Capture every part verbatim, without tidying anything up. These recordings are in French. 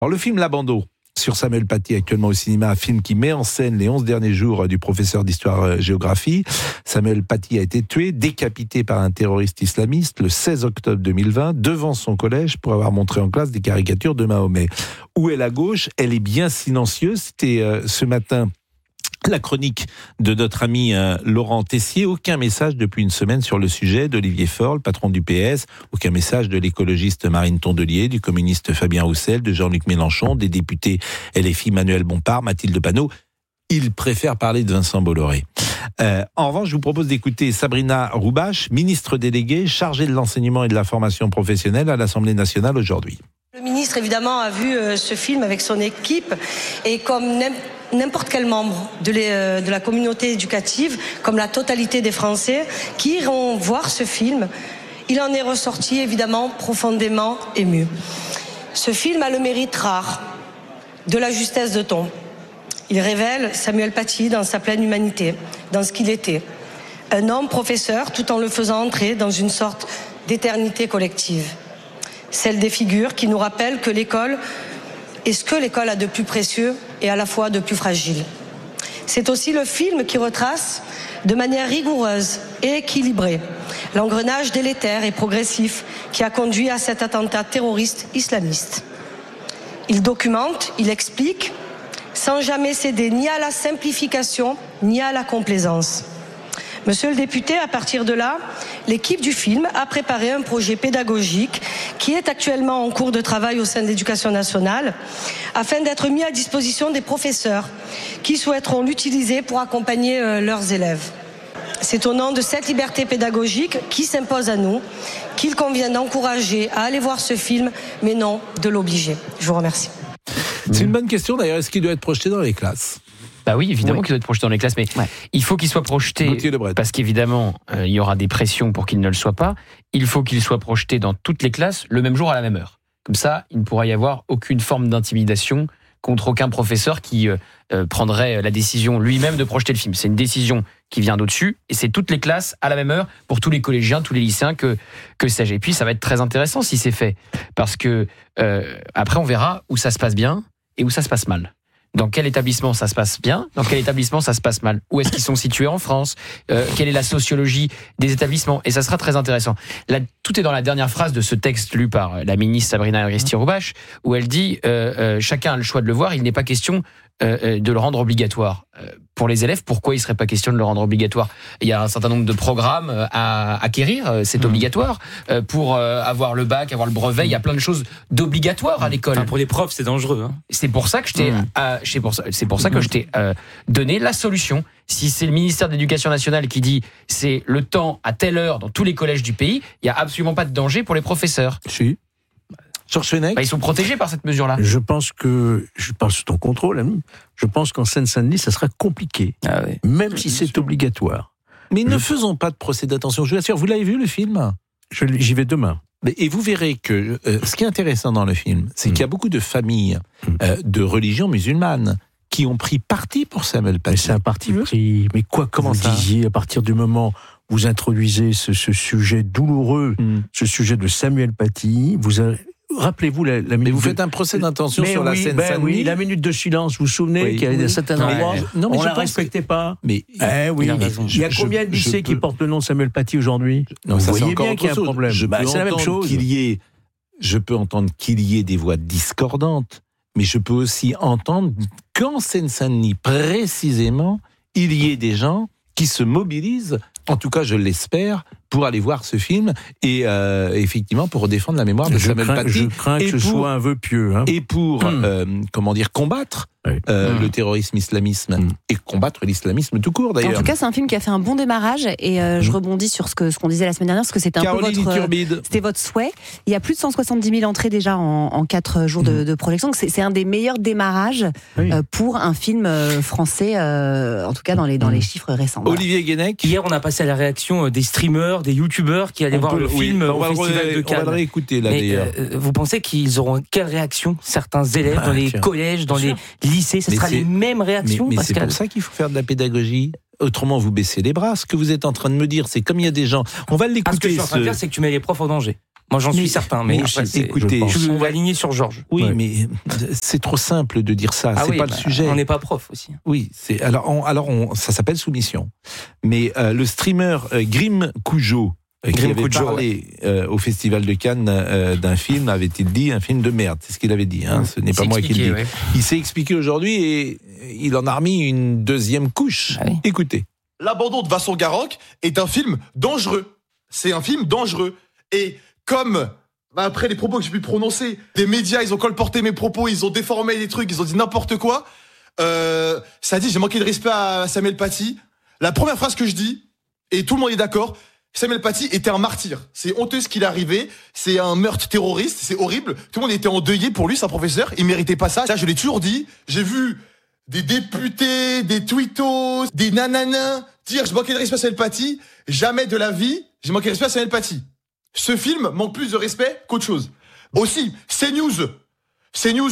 Alors, le film L'Abandon sur Samuel Paty, actuellement au cinéma, un film qui met en scène les onze derniers jours du professeur d'histoire-géographie. Samuel Paty a été tué, décapité par un terroriste islamiste le seize octobre deux mille vingt, devant son collège, pour avoir montré en classe des caricatures de Mahomet. Où est la gauche ? Elle est bien silencieuse. C'était euh, ce matin la chronique de notre ami euh, Laurent Tessier. Aucun message depuis une semaine sur le sujet d'Olivier Faure, le patron du P S. Aucun message de l'écologiste Marine Tondelier, du communiste Fabien Roussel, de Jean-Luc Mélenchon, des députés L F I Manuel Bompard, Mathilde Panot. Ils préfèrent parler de Vincent Bolloré. Euh, en revanche, je vous propose d'écouter Sabrina Roubache, ministre déléguée chargée de l'enseignement et de la formation professionnelle à l'Assemblée nationale aujourd'hui. Le ministre, évidemment, a vu euh, ce film avec son équipe et comme n'importe quel membre de, les, euh, de la communauté éducative, comme la totalité des Français qui iront voir ce film, il en est ressorti évidemment profondément ému. Ce film a le mérite rare de la justesse de ton. Il révèle Samuel Paty dans sa pleine humanité, dans ce qu'il était. Un homme professeur tout en le faisant entrer dans une sorte d'éternité collective. Celle des figures qui nous rappellent que l'école est ce que l'école a de plus précieux et à la fois de plus fragile. C'est aussi le film qui retrace de manière rigoureuse et équilibrée l'engrenage délétère et progressif qui a conduit à cet attentat terroriste islamiste. Il documente, il explique, sans jamais céder ni à la simplification ni à la complaisance. Monsieur le député, à partir de là, l'équipe du film a préparé un projet pédagogique qui est actuellement en cours de travail au sein de l'Éducation nationale afin d'être mis à disposition des professeurs qui souhaiteront l'utiliser pour accompagner euh, leurs élèves. C'est au nom de cette liberté pédagogique qui s'impose à nous qu'il convient d'encourager à aller voir ce film, mais non de l'obliger. Je vous remercie. C'est une bonne question d'ailleurs, est-ce qu'il doit être projeté dans les classes ? Bah oui, évidemment oui. qu'il doit être projeté dans les classes, mais ouais. il faut qu'il soit projeté, parce qu'évidemment, euh, il y aura des pressions pour qu'il ne le soit pas. Il faut qu'il soit projeté dans toutes les classes, le même jour à la même heure. Comme ça, il ne pourra y avoir aucune forme d'intimidation contre aucun professeur qui euh, euh, prendrait la décision lui-même de projeter le film. C'est une décision qui vient d'au-dessus, et c'est toutes les classes à la même heure, pour tous les collégiens, tous les lycéens, que, que sais-je. Et puis, ça va être très intéressant si c'est fait, parce que euh, après, on verra où ça se passe bien et où ça se passe mal. Dans quel établissement ça se passe bien, dans quel établissement ça se passe mal, où est-ce qu'ils sont situés en France, euh, quelle est la sociologie des établissements, et ça sera très intéressant. Là, tout est dans la dernière phrase de ce texte lu par la ministre Sabrina Roubache, où elle dit euh, euh, chacun a le choix de le voir, il n'est pas question euh, de le rendre obligatoire. Euh, pour les élèves, pourquoi il ne serait pas question de le rendre obligatoire ? Il y a un certain nombre de programmes à acquérir, c'est obligatoire. Euh, pour euh, avoir le bac, avoir le brevet, il y a plein de choses d'obligatoires à l'école. Enfin, pour les profs, c'est dangereux. Hein. C'est pour ça que je t'ai, mmh. euh, c'est pour ça, c'est pour ça que je t'ai euh, donné la solution. Si c'est le ministère de l'Éducation nationale qui dit c'est le temps à telle heure dans tous les collèges du pays, il n'y a absolument pas de danger pour les professeurs. Si. Bah, ils sont protégés par cette mesure-là. Je pense que, je parle sous ton contrôle, ami, je pense qu'en Seine-Saint-Denis, ça sera compliqué, ah oui. même si c'est obligatoire. Mais je... ne faisons pas de procès d'attention. Je vous assure, vous l'avez vu le film ? je, J'y vais demain. Et vous verrez que euh, ce qui est intéressant dans le film, c'est mmh. qu'il y a beaucoup de familles euh, de religion musulmane qui ont pris parti pour Samuel Paty. Mais c'est un parti pris. Mais quoi, comment vous ça disiez, à partir du moment où vous introduisez ce, ce sujet douloureux, mmh. ce sujet de Samuel Paty, vous avez... Rappelez-vous la, la minute. Mais vous de... faites un procès d'intention mais sur oui, la Seine-Saint-Denis. Ben oui, la minute de silence. Vous vous souvenez oui, qu'il y avait oui. certains endroits, non, mais on la respectait pas. Mais eh oui, il, il y a combien de lycées qui peux... portent le nom de Samuel Paty aujourd'hui ? Non, vous ça, voyez c'est encore bien qu'il y a un problème. Je bah, peux c'est la même chose. Qu'il y ait, je peux entendre qu'il y ait des voix discordantes, mais je peux aussi entendre qu'en Seine-Saint-Denis, précisément, il y ait des gens qui se mobilisent. En tout cas, je l'espère, pour aller voir ce film et euh, effectivement pour défendre la mémoire de je Samuel crains, Paty. Je crains que ce pour, soit un vœu pieux. Hein. Et pour, mmh. euh, comment dire, combattre oui. euh, mmh. le terrorisme islamisme mmh. et combattre l'islamisme tout court d'ailleurs. En tout cas, c'est un film qui a fait un bon démarrage et euh, mmh. je rebondis sur ce, que, ce qu'on disait la semaine dernière parce que c'était un Caroline peu votre, Turbide. C'était votre souhait. Il y a plus de cent soixante-dix mille entrées déjà en, en quatre jours mmh. de, de projection. Donc c'est, c'est un des meilleurs démarrages oui. euh, pour un film euh, français, euh, en tout cas dans les, dans mmh. les chiffres récents. Olivier Guénec. Hier, on a passé à la réaction des streamers, des youtubeurs qui allaient on voir peut, le oui, film on au va Festival le, de Cannes. On va le réécouter là Mais, d'ailleurs. Euh, vous pensez qu'ils auront quelle réaction certains élèves ah, dans les tiens. collèges, dans les lycées ? Ce sera les mêmes réactions. Mais, mais c'est pour ça qu'il faut faire de la pédagogie. Autrement, vous baissez les bras. Ce que vous êtes en train de me dire, c'est comme il y a des gens. On va l'écouter. Ah, ce que je suis en train ce... de dire, c'est que tu mets les profs en danger. Moi, j'en mais, suis certain. Mais, mais après, écoutez, je, je on va aligner sur Georges. Oui, ouais. mais c'est trop simple de dire ça. Ah c'est oui, pas bah, le sujet. On n'est pas prof aussi. Oui, c'est alors, on, alors on, ça s'appelle soumission. Mais euh, le streamer euh, Grim Cujo, euh, qui avait Cujo, parlé ouais. euh, au Festival de Cannes euh, d'un film, avait-il dit un film de merde. C'est ce qu'il avait dit. Hein. Ce n'est pas moi qui le dis. Ouais. Il s'est expliqué aujourd'hui et il en a remis une deuxième couche. Ah oui. Écoutez. L'abandon de Vincent Garocque est un film dangereux. C'est un film dangereux. Et comme, bah après les propos que j'ai pu prononcer, des médias, ils ont colporté mes propos, ils ont déformé les trucs, ils ont dit n'importe quoi, euh, ça dit, j'ai manqué de respect à Samuel Paty. La première phrase que je dis, et tout le monde est d'accord, Samuel Paty était un martyr. C'est honteux ce qu'il est arrivé, c'est un meurtre terroriste, c'est horrible. Tout le monde était endeuillé pour lui, c'est un professeur, il méritait pas ça. Ça, je l'ai toujours dit, j'ai vu des députés, des tweetos, des nananins dire je manquais de respect à Samuel Paty. Jamais de la vie, j'ai manqué de respect à Samuel Paty. Ce film manque plus de respect qu'autre chose. Aussi, CNews. CNews.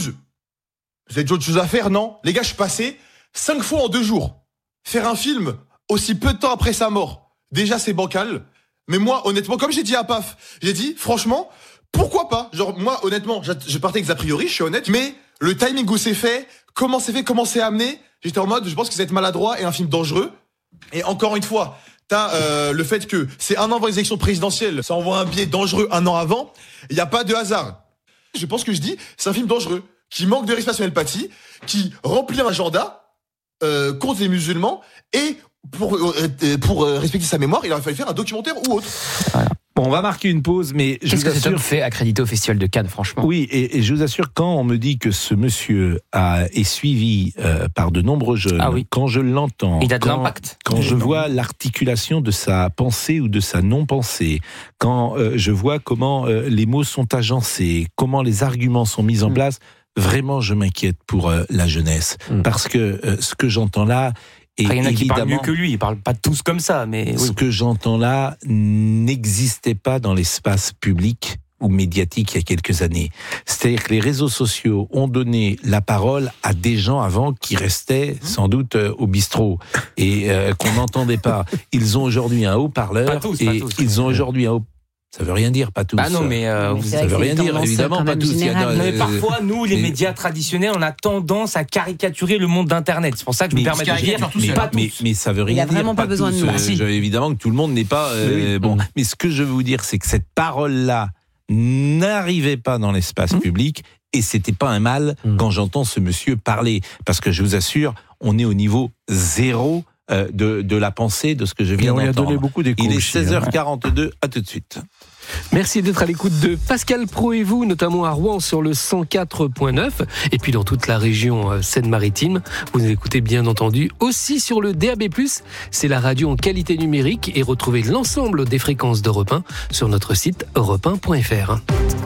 Vous avez d'autres choses à faire, non? Les gars, je suis passé cinq fois en deux jours. Faire un film aussi peu de temps après sa mort. Déjà, c'est bancal. Mais moi, honnêtement, comme j'ai dit à Paf, j'ai dit, franchement, pourquoi pas? Genre, moi, honnêtement, je partais avec des a priori, je suis honnête, mais le timing où c'est fait, comment c'est fait, comment c'est amené, j'étais en mode, je pense que ça va être maladroit et un film dangereux. Et encore une fois, t'as euh, le fait que c'est un an avant les élections présidentielles, ça envoie un biais dangereux un an avant, il n'y a pas de hasard. Je pense que je dis, c'est un film dangereux, qui manque de respect à Samuel Paty, qui remplit un agenda euh, contre les musulmans, et pour, euh, pour euh, respecter sa mémoire, il aurait fallu faire un documentaire ou autre. Voilà. Bon, on va marquer une pause, mais je Qu'est-ce vous que assure... cet homme fait accrédité au Festival de Cannes, franchement? Oui, et, et je vous assure, quand on me dit que ce monsieur a, est suivi euh, par de nombreux jeunes, ah oui. quand je l'entends, il a de quand, l'impact. quand je vois l'articulation de sa pensée ou de sa non-pensée, quand euh, je vois comment euh, les mots sont agencés, comment les arguments sont mis en mmh. place, vraiment je m'inquiète pour euh, la jeunesse. Mmh. Parce que euh, ce que j'entends là... Et il y en a qui parlent mieux que lui, ils parlent pas tous comme ça, mais oui. Ce que j'entends là n'existait pas dans l'espace public ou médiatique il y a quelques années. C'est-à-dire que les réseaux sociaux ont donné la parole à des gens avant qui restaient sans doute euh, au bistrot et euh, qu'on n'entendait pas. Ils ont aujourd'hui un haut-parleur pas tous, et pas tous, ils ont aujourd'hui un haut Ça veut rien dire, pas tous. Bah non, mais, euh, mais ça veut rien dire, évidemment, pas tous. Général. Non, mais parfois, nous, les mais... médias traditionnels, on a tendance à caricaturer le monde d'Internet. C'est pour ça que je mais me permets de dire, mais, pas mais, tous. Mais ça veut rien dire. Il n'y a vraiment pas, pas besoin tous, de nous. Euh, Ah, si. je, évidemment que tout le monde n'est pas euh, oui. bon. Mmh. Mais ce que je veux vous dire, c'est que cette parole-là n'arrivait pas dans l'espace mmh. public, et c'était pas un mal mmh. quand j'entends ce monsieur parler, parce que je vous assure, on est au niveau zéro. Euh, de, de la pensée, de ce que je viens d'entendre. On lui a donné beaucoup d'écho. Il est seize heures quarante-deux, à tout de suite. Merci d'être à l'écoute de Pascal Praud et vous, notamment à Rouen sur le cent quatre point neuf, et puis dans toute la région Seine-Maritime. Vous écoutez bien entendu aussi sur le D A B plus, c'est la radio en qualité numérique, et retrouvez l'ensemble des fréquences d'Europe un sur notre site europe un point f r.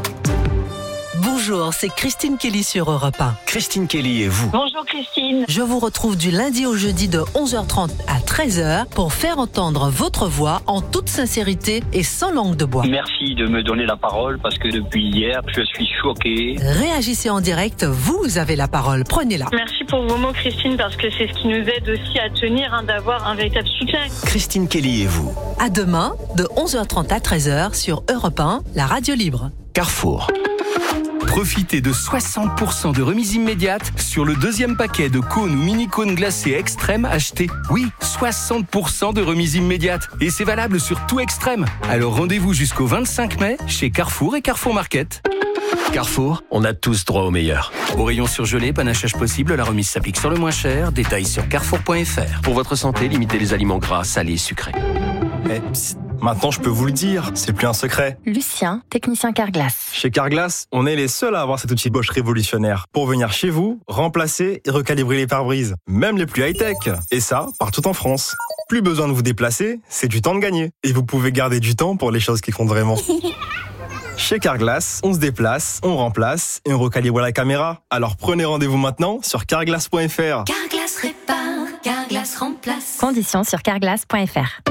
Bonjour, c'est Christine Kelly sur Europe un. Christine Kelly et vous. Bonjour Christine. Je vous retrouve du lundi au jeudi de onze heures trente à treize heures pour faire entendre votre voix en toute sincérité et sans langue de bois. Merci de me donner la parole parce que depuis hier, je suis choquée. Réagissez en direct, vous avez la parole, prenez-la. Merci pour vos mots Christine, parce que c'est ce qui nous aide aussi à tenir, hein, d'avoir un véritable soutien. Christine Kelly et vous. À demain, de onze heures trente à treize heures sur Europe un, la radio libre. Carrefour. Profitez de soixante pour cent de remise immédiate sur le deuxième paquet de cônes ou mini-cônes glacés Extrême achetés. Oui, soixante pour cent de remise immédiate. Et c'est valable sur tout Extrême. Alors rendez-vous jusqu'au vingt-cinq mai chez Carrefour et Carrefour Market. Carrefour, on a tous droit au meilleur. Au rayon surgelé, panachage possible, la remise s'applique sur le moins cher. Détails sur carrefour point f r. Pour votre santé, limitez les aliments gras, salés, sucrés. Eh, psst. Maintenant, je peux vous le dire, c'est plus un secret. Lucien, technicien Carglass. Chez Carglass, on est les seuls à avoir cet outil Bosch révolutionnaire pour venir chez vous, remplacer et recalibrer les pare-brises, même les plus high-tech. Et ça, partout en France. Plus besoin de vous déplacer, c'est du temps de gagner. Et vous pouvez garder du temps pour les choses qui comptent vraiment. Chez Carglass, on se déplace, on remplace et on recalibre la caméra. Alors prenez rendez-vous maintenant sur carglass point f r. Carglass répare, Carglass remplace. Conditions sur carglass point f r.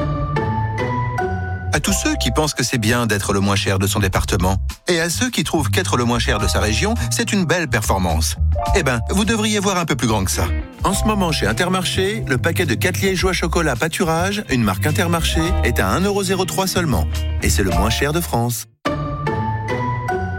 À tous ceux qui pensent que c'est bien d'être le moins cher de son département, et à ceux qui trouvent qu'être le moins cher de sa région, c'est une belle performance. Eh ben, vous devriez voir un peu plus grand que ça. En ce moment, chez Intermarché, le paquet de quatre liégeois chocolat pâturage, une marque Intermarché, est à un euro zéro trois seulement. Et c'est le moins cher de France.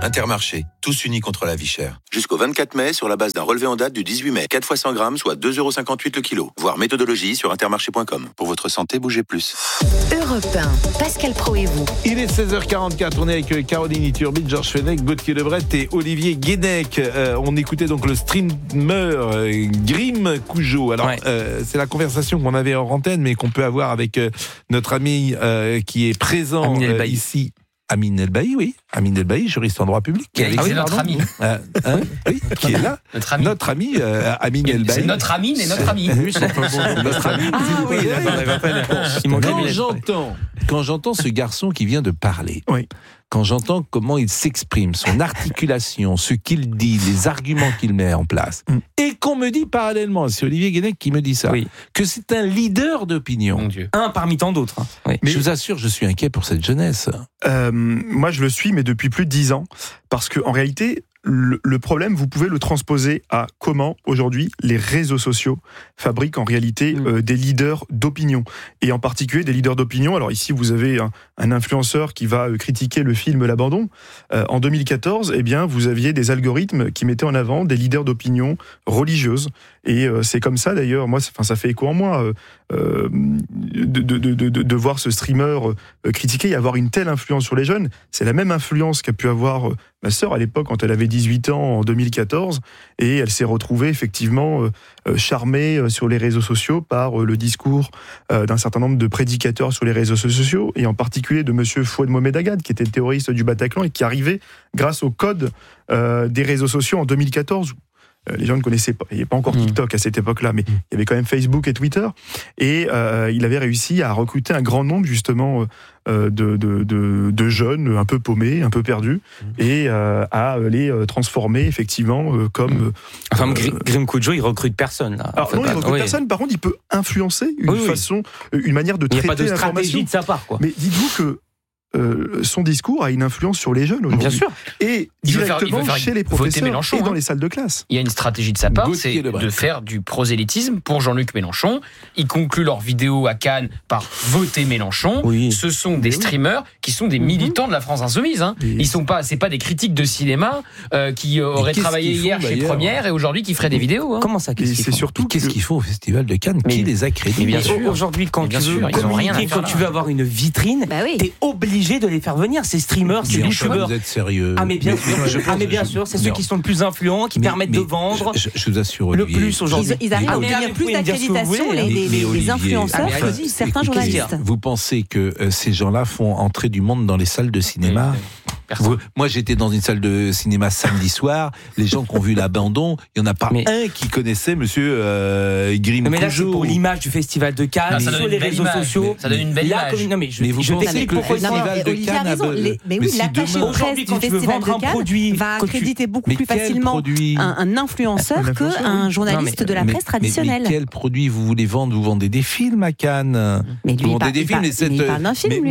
Intermarché, tous unis contre la vie chère. Jusqu'au vingt-quatre mai, sur la base d'un relevé en date du dix-huit mai. quatre fois cent grammes, soit deux euros cinquante-huit le kilo. Voir méthodologie sur intermarché point com. Pour votre santé, bougez plus. Europe un, Pascal Praud et vous. Il est seize heures quarante-quatre, on est avec Caroline Iturbide, Georges Fenech, Gauthier Lebret et Olivier Guénec. Euh, on écoutait donc le streamer euh, Grim Cujo. Alors, ouais. euh, c'est la conversation qu'on avait hors antenne, mais qu'on peut avoir avec euh, notre ami euh, qui est présent euh, ici. Amine Elbaï, oui. Amine Elbaï, juriste en droit public. Qui est ah oui, notre ami. Euh, hein, oui, qui est là. Notre ami. Notre ami, euh, Amine Elbaï. C'est notre Amine et notre ami. Oui, c'est pas bon. Notre ami. Ah, oui, oui, oui. Quand j'entends, quand j'entends ce garçon qui vient de parler, oui. quand j'entends comment il s'exprime, son articulation, ce qu'il dit, les arguments qu'il met en place, mm. et qu'on me dit parallèlement, c'est Olivier Guénec qui me dit ça, oui. que c'est un leader d'opinion. Mon Dieu. Un parmi tant d'autres. Hein. Oui. Mais je vous assure, je suis inquiet pour cette jeunesse. Euh, moi, je le suis, mais depuis plus de dix ans, parce qu'en réalité, le, le problème, vous pouvez le transposer à comment, aujourd'hui, les réseaux sociaux fabriquent en réalité mmh. euh, des leaders d'opinion. Et en particulier, des leaders d'opinion. Alors ici, vous avez un, un influenceur qui va euh, critiquer le film L'Abandon. Euh, en deux mille quatorze, eh bien, vous aviez des algorithmes qui mettaient en avant des leaders d'opinion religieuses. Et euh, c'est comme ça, d'ailleurs, moi, ça, ça fait écho en moi, euh, euh, de, de, de, de, de voir ce streamer euh, critiquer et avoir une telle influence sur les jeunes. C'est la même influence qu'a pu avoir euh, ma sœur à l'époque, quand elle avait dix-huit ans, en deux mille quatorze, et elle s'est retrouvée effectivement euh, charmée euh, sur les réseaux sociaux par euh, le discours euh, d'un certain nombre de prédicateurs sur les réseaux sociaux, et en particulier de monsieur Fouad Mohamed Agad, qui était le terroriste du Bataclan et qui arrivait grâce au code euh, des réseaux sociaux en deux mille quatorze. Les gens ne connaissaient pas, il n'y avait pas encore TikTok à cette époque-là, mais il y avait quand même Facebook et Twitter, et euh, il avait réussi à recruter un grand nombre justement euh, de, de, de, de jeunes un peu paumés, un peu perdus, et euh, à les transformer effectivement euh, comme... Euh, enfin, euh, Grim Cujo, il recrute personne. Là. Alors, non, il recrute oui. personne, par contre, il peut influencer une oui, façon, oui. une manière de traiter l'information. Il n'y a pas de stratégie de sa part, quoi. Mais dites-vous que Euh, son discours a une influence sur les jeunes aujourd'hui. Bien sûr. Et directement faire, chez les professeurs Mélenchon, et dans hein. les salles de classe. Il y a une stratégie de sa part, Gauthier c'est de faire du prosélytisme pour Jean-Luc Mélenchon. Ils concluent leur vidéo à Cannes par voter Mélenchon. Oui. Ce sont des streamers qui sont des militants de la France insoumise. Hein. Oui. Ils sont pas, c'est pas des critiques de cinéma euh, qui auraient travaillé hier chez Première et aujourd'hui qui feraient des vidéos. Hein. Comment ça qu'est-ce C'est surtout qu'est-ce qu'ils font au Festival de Cannes? Qui les accrédite? Bien sûr. Aujourd'hui, quand tu veux communiquer, quand tu veux avoir une vitrine, t'es obligé de les faire venir. Ces streamers, ces youtubeurs. Vous êtes sérieux? Ah mais bien sûr, je, ah mais bien sûr, c'est non. ceux qui sont le plus influents, qui mais, permettent mais de vendre. Je, je vous assure, Olivier, le plus aujourd'hui. Ils, ils arrivent à obtenir plus d'accréditation, les, les, les, les influenceurs, ah, que certains journalistes. Vous pensez que euh, ces gens-là font entrer du monde dans les salles de cinéma? Vous, moi, j'étais dans une salle de cinéma samedi soir. Les gens qui ont vu L'Abandon, il n'y en a pas mais, un qui connaissait Monsieur euh, Grim Cujo. Mais là, c'est pour l'image du Festival de Cannes, non, sur les réseaux image, sociaux. Ça donne une belle là, image. Comme, non, mais je, mais vous je pensez que le Festival de Cannes a... les, mais oui, l'attaché de presse du Festival de Cannes va accréditer beaucoup plus facilement un influenceur qu'un journaliste de la presse traditionnelle. Mais quel produit vous voulez vendre? Vous vendez des films à Cannes. Mais lui, il parle d'un film.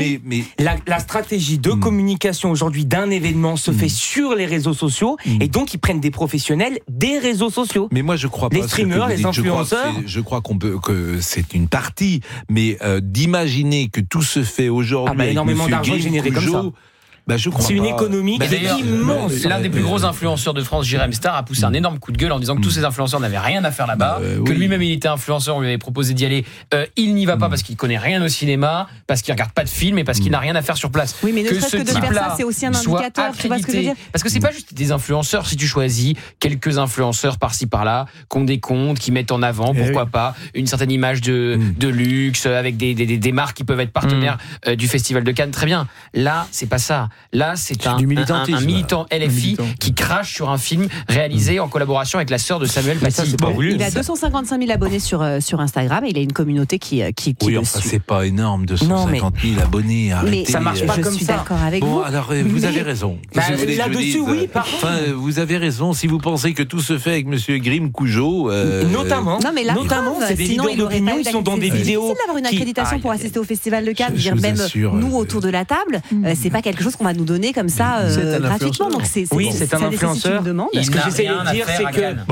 La stratégie de communication aujourd'hui d'un événement se fait sur les réseaux sociaux mmh. et donc ils prennent des professionnels des réseaux sociaux. Mais moi je crois pas les streamers, les influenceurs. Je crois, je crois qu'on peut que c'est une partie, mais euh, d'imaginer que tout se fait aujourd'hui ah bah, avec énormément d'argent généré comme ça. Bah, je crois c'est une pas. économie bah, qui est immense. L'un des plus gros influenceurs de France, Jérém Star, a poussé un énorme coup de gueule en disant que tous ces influenceurs n'avaient rien à faire là-bas, bah, euh, que oui. lui-même il était influenceur, on lui avait proposé d'y aller. Euh, il n'y va pas parce qu'il connaît rien au cinéma, parce qu'il regarde pas de film et parce qu'il n'a rien à faire sur place. Oui, mais ne serait-ce que de faire ça, c'est aussi un indicateur. Tu vois ce que je veux dire ? Parce que c'est pas juste des influenceurs. Si tu choisis quelques influenceurs par-ci par-là, qui ont des comptes, qui mettent en avant, pourquoi pas, une certaine image de de luxe avec des des des marques qui peuvent être partenaires du Festival de Cannes, très bien. Là, c'est pas ça. Là, c'est un, un, un militant L F I militant. qui crache sur un film réalisé en collaboration avec la sœur de Samuel Paty. Bon, il a deux cent cinquante-cinq mille abonnés sur, euh, sur Instagram et il a une communauté qui, qui, qui oui, le enfin, suit. C'est pas énorme, deux cent cinquante mille abonnés. Arrêtez. Mais ça marche pas je comme ça. Je suis d'accord avec bon, vous. alors, vous mais... avez raison. Bah, là-dessus, oui, par contre. Enfin, vous avez raison. Si vous pensez que tout se fait avec Monsieur Grim Cujo. Euh... Notamment. Non, mais la notamment, preuve, c'est des leaders d'opinion, ils sont dans des vidéos. C'est difficile d'avoir une accréditation pour assister au Festival de Cannes. Même nous, autour de la table, c'est pas quelque chose qu'on va nous donner comme ça. gratuitement, donc c'est, c'est, oui, c'est, c'est un influenceur. Demande. Ce que j'essaie de dire, c'est que bon,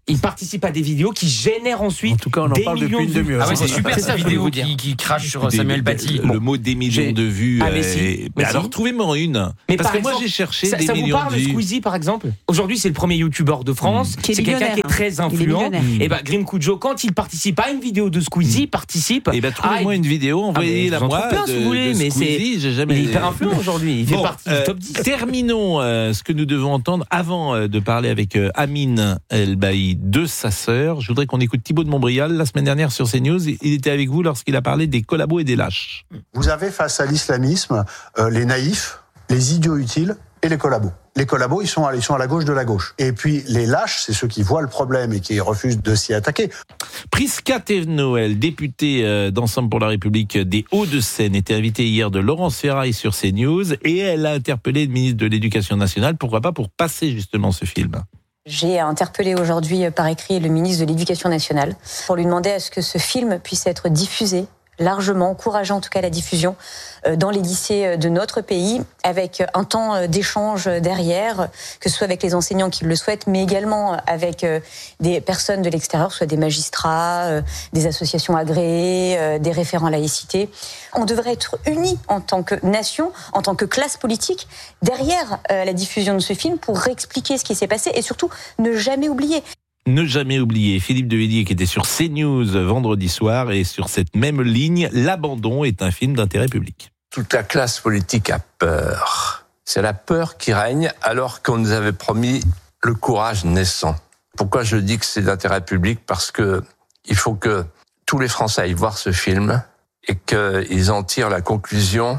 Il participe à des vidéos qui génèrent ensuite. En tout cas, on en parle depuis une demi-heure. Ah ouais, c'est super cette vidéo qui, qui crache sur Samuel Paty. Le, le mot des millions de vues. Ah, mais si. Euh, mais alors, trouvez-moi une. Mais Parce que exemple, moi, j'ai cherché ça, des ça millions vous parle de vues. Squeezie, par exemple. Aujourd'hui, c'est le premier youtubeur de France. Mmh. C'est quelqu'un qui est très influent. Et bah, Grim Kujo, quand il participe à une vidéo de Squeezie, il participe. Et bah, trouvez-moi une vidéo, envoyez-la ah, moi. Plein, de, si vous voulez, de mais Squeezie, c'est. J'ai jamais... Il est hyper influent aujourd'hui. Il fait bon, partie euh, du top dix. Terminons euh, ce que nous devons entendre avant euh, de parler avec euh, Amine El-Bailly de sa sœur. Je voudrais qu'on écoute Thibaut de Montbrial la semaine dernière sur CNews. Il était avec vous lorsqu'il a parlé des collabos et des lâches. Vous avez face à l'islamisme euh, les naïfs, les idiots utiles et les collabos. Les collabos, ils sont, à, ils sont à la gauche de la gauche. Et puis les lâches, c'est ceux qui voient le problème et qui refusent de s'y attaquer. Prisca Thévenot, députée euh, d'Ensemble pour la République des Hauts-de-Seine, était invitée hier de Laurence Ferraille sur CNews et elle a interpellé le ministre de l'Éducation nationale. Pourquoi pas pour passer justement ce film. J'ai interpellé aujourd'hui par écrit le ministre de l'Éducation nationale pour lui demander à ce que ce film puisse être diffusé largement, encourager en tout cas la diffusion dans les lycées de notre pays, avec un temps d'échange derrière, que ce soit avec les enseignants qui le souhaitent, mais également avec des personnes de l'extérieur, soit des magistrats, des associations agréées, des référents laïcité. On devrait être unis en tant que nation, en tant que classe politique, derrière la diffusion de ce film pour réexpliquer ce qui s'est passé et surtout ne jamais oublier. Ne jamais oublier Philippe de Villiers qui était sur CNews vendredi soir et sur cette même ligne, L'Abandon est un film d'intérêt public. Toute la classe politique a peur. C'est la peur qui règne alors qu'on nous avait promis le courage naissant. Pourquoi je dis que c'est d'intérêt public ? Parce que il faut que tous les Français aillent voir ce film et qu'ils en tirent la conclusion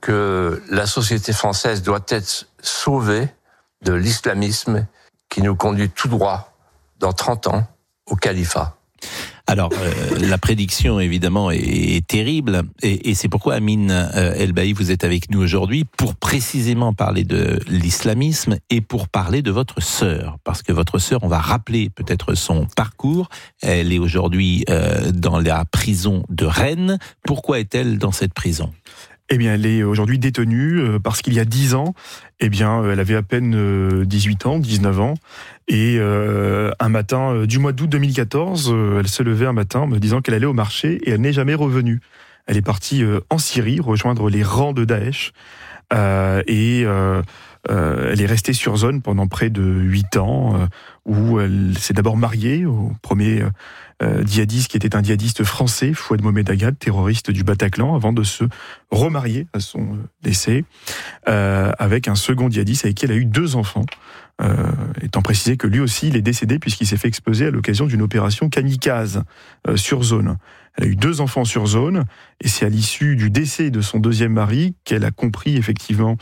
que la société française doit être sauvée de l'islamisme qui nous conduit tout droit dans trente ans, au califat. Alors, euh, la prédiction, évidemment, est, est terrible. Et, et c'est pourquoi, Amine euh, El-Bailly, vous êtes avec nous aujourd'hui pour précisément parler de l'islamisme et pour parler de votre sœur. Parce que votre sœur, on va rappeler peut-être son parcours. Elle est aujourd'hui euh, dans la prison de Rennes. Pourquoi est-elle dans cette prison ? Eh bien, elle est aujourd'hui détenue parce qu'il y a dix ans, eh bien, elle avait à peine dix-huit ans, dix-neuf ans, et euh, un matin du mois d'août deux mille quatorze, elle s'est levée un matin en me disant qu'elle allait au marché et elle n'est jamais revenue. Elle est partie en Syrie rejoindre les rangs de Daesh euh, et euh, euh, elle est restée sur zone pendant près de huit ans, euh, où elle s'est d'abord mariée au premier euh, djihadiste qui était un djihadiste français, Fouad Mohamed Agad, terroriste du Bataclan, avant de se remarier à son décès euh, avec un second djihadiste avec qui elle a eu deux enfants. Euh, étant précisé que lui aussi il est décédé puisqu'il s'est fait exploser à l'occasion d'une opération kamikaze euh, sur zone. Elle a eu deux enfants sur zone et c'est à l'issue du décès de son deuxième mari qu'elle a compris effectivement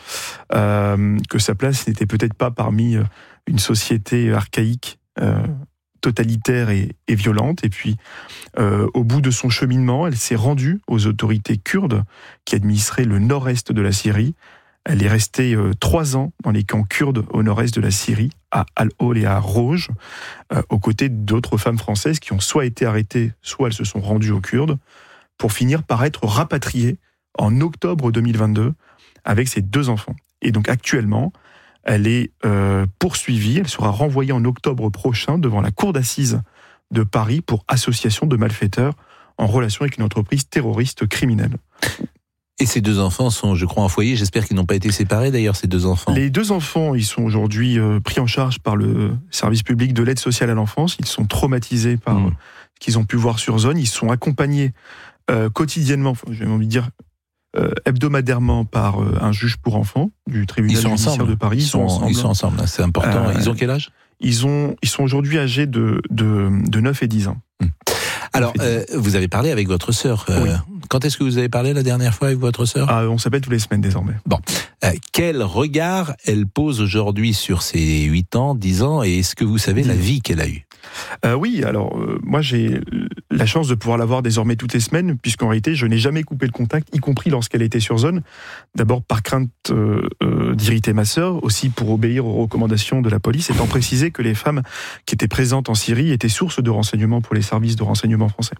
euh, que sa place n'était peut-être pas parmi euh, une société archaïque, euh, totalitaire et, et violente. Et puis, euh, au bout de son cheminement, elle s'est rendue aux autorités kurdes qui administraient le nord-est de la Syrie. Elle est restée euh, trois ans dans les camps kurdes au nord-est de la Syrie, à Al-Hol et à Roj, euh, aux côtés d'autres femmes françaises qui ont soit été arrêtées, soit elles se sont rendues aux Kurdes, pour finir par être rapatriées en octobre deux mille vingt-deux avec ses deux enfants. Et donc actuellement, elle est euh, poursuivie, elle sera renvoyée en octobre prochain devant la cour d'assises de Paris pour association de malfaiteurs en relation avec une entreprise terroriste criminelle. Et ces deux enfants sont, je crois, en foyer. J'espère qu'ils n'ont pas été séparés, d'ailleurs, ces deux enfants. Les deux enfants, ils sont aujourd'hui euh, pris en charge par le service public de l'aide sociale à l'enfance. Ils sont traumatisés par mmh. ce qu'ils ont pu voir sur zone. Ils sont accompagnés euh, quotidiennement, j'ai envie de dire euh, hebdomadairement, par euh, un juge pour enfants du tribunal judiciaire de Paris. Ils sont, ils sont ensemble. Ils sont ensemble, c'est important. Euh, ils ont quel âge ? Ils ont, ils sont aujourd'hui âgés de, de, de neuf et dix ans. Mmh. Alors, euh, vous avez parlé avec votre sœur. Euh, oui. Quand est-ce que vous avez parlé la dernière fois avec votre sœur ? Ah, on s'appelle tous les semaines désormais. Bon. Euh, quel regard elle pose aujourd'hui sur ses huit ans, dix ans, et est-ce que vous savez la vie qu'elle a eue ? Euh, oui, alors euh, moi j'ai la chance de pouvoir la voir désormais toutes les semaines, puisqu'en réalité je n'ai jamais coupé le contact, y compris lorsqu'elle était sur zone. D'abord par crainte euh, euh, d'irriter ma sœur, aussi pour obéir aux recommandations de la police, étant précisé que les femmes qui étaient présentes en Syrie étaient source de renseignements pour les services de renseignement français.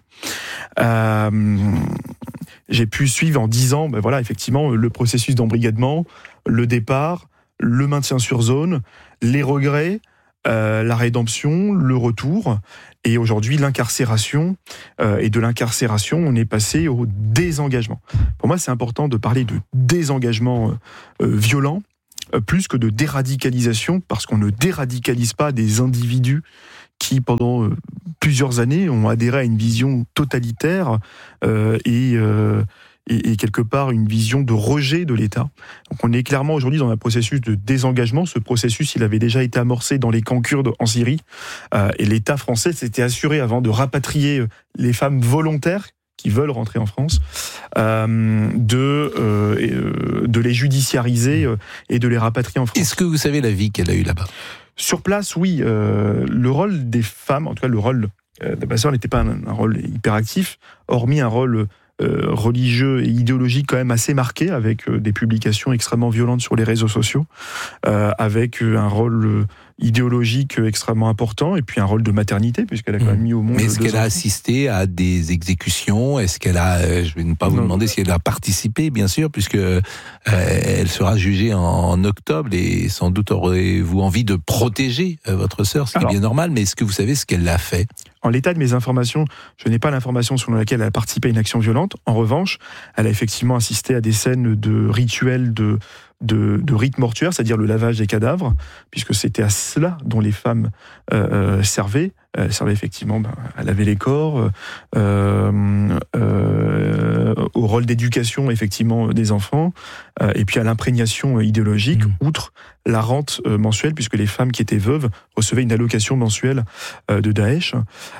Euh, j'ai pu suivre en dix ans, ben voilà, effectivement, le processus d'embrigadement, le départ, le maintien sur zone, les regrets, euh, la rédemption, le retour, et aujourd'hui l'incarcération. Euh, et de l'incarcération, on est passé au désengagement. Pour moi, c'est important de parler de désengagement euh, violent, euh, plus que de déradicalisation, parce qu'on ne déradicalise pas des individus qui, pendant euh, plusieurs années, ont adhéré à une vision totalitaire euh, et, euh, et, et quelque part une vision de rejet de l'État. Donc on est clairement aujourd'hui dans un processus de désengagement. Ce processus, il avait déjà été amorcé dans les camps kurdes en Syrie. Euh, et l'État français s'était assuré, avant de rapatrier les femmes volontaires qui veulent rentrer en France, euh, de, euh, de les judiciariser et de les rapatrier en France. Est-ce que vous savez la vie qu'elle a eue là-bas ? Sur place, oui. Euh, le rôle des femmes, en tout cas le rôle euh, d'ambassadeur n'était pas un, un rôle hyperactif, hormis un rôle euh, religieux et idéologique quand même assez marqué, avec euh, des publications extrêmement violentes sur les réseaux sociaux, euh, avec euh, un rôle euh, idéologique extrêmement important, et puis un rôle de maternité, puisqu'elle a quand même mis au monde... Mais est-ce qu'elle enfants. a assisté à des exécutions ? Est-ce qu'elle a... Euh, je ne vais pas vous non. demander si elle a participé, bien sûr, puisque euh, elle sera jugée en, en octobre, et sans doute aurez-vous envie de protéger euh, votre sœur, ce qui Alors, est bien normal, mais est-ce que vous savez ce qu'elle a fait ? En l'état de mes informations, je n'ai pas l'information selon laquelle elle a participé à une action violente. En revanche, elle a effectivement assisté à des scènes de rituels de... De, de rite mortuaire, c'est-à-dire le lavage des cadavres, puisque c'était à cela dont les femmes euh, servaient. Elles servaient effectivement ben, à laver les corps, euh, euh, au rôle d'éducation effectivement des enfants, euh, et puis à l'imprégnation idéologique, mmh. outre la rente euh, mensuelle, puisque les femmes qui étaient veuves recevaient une allocation mensuelle euh, de Daesh.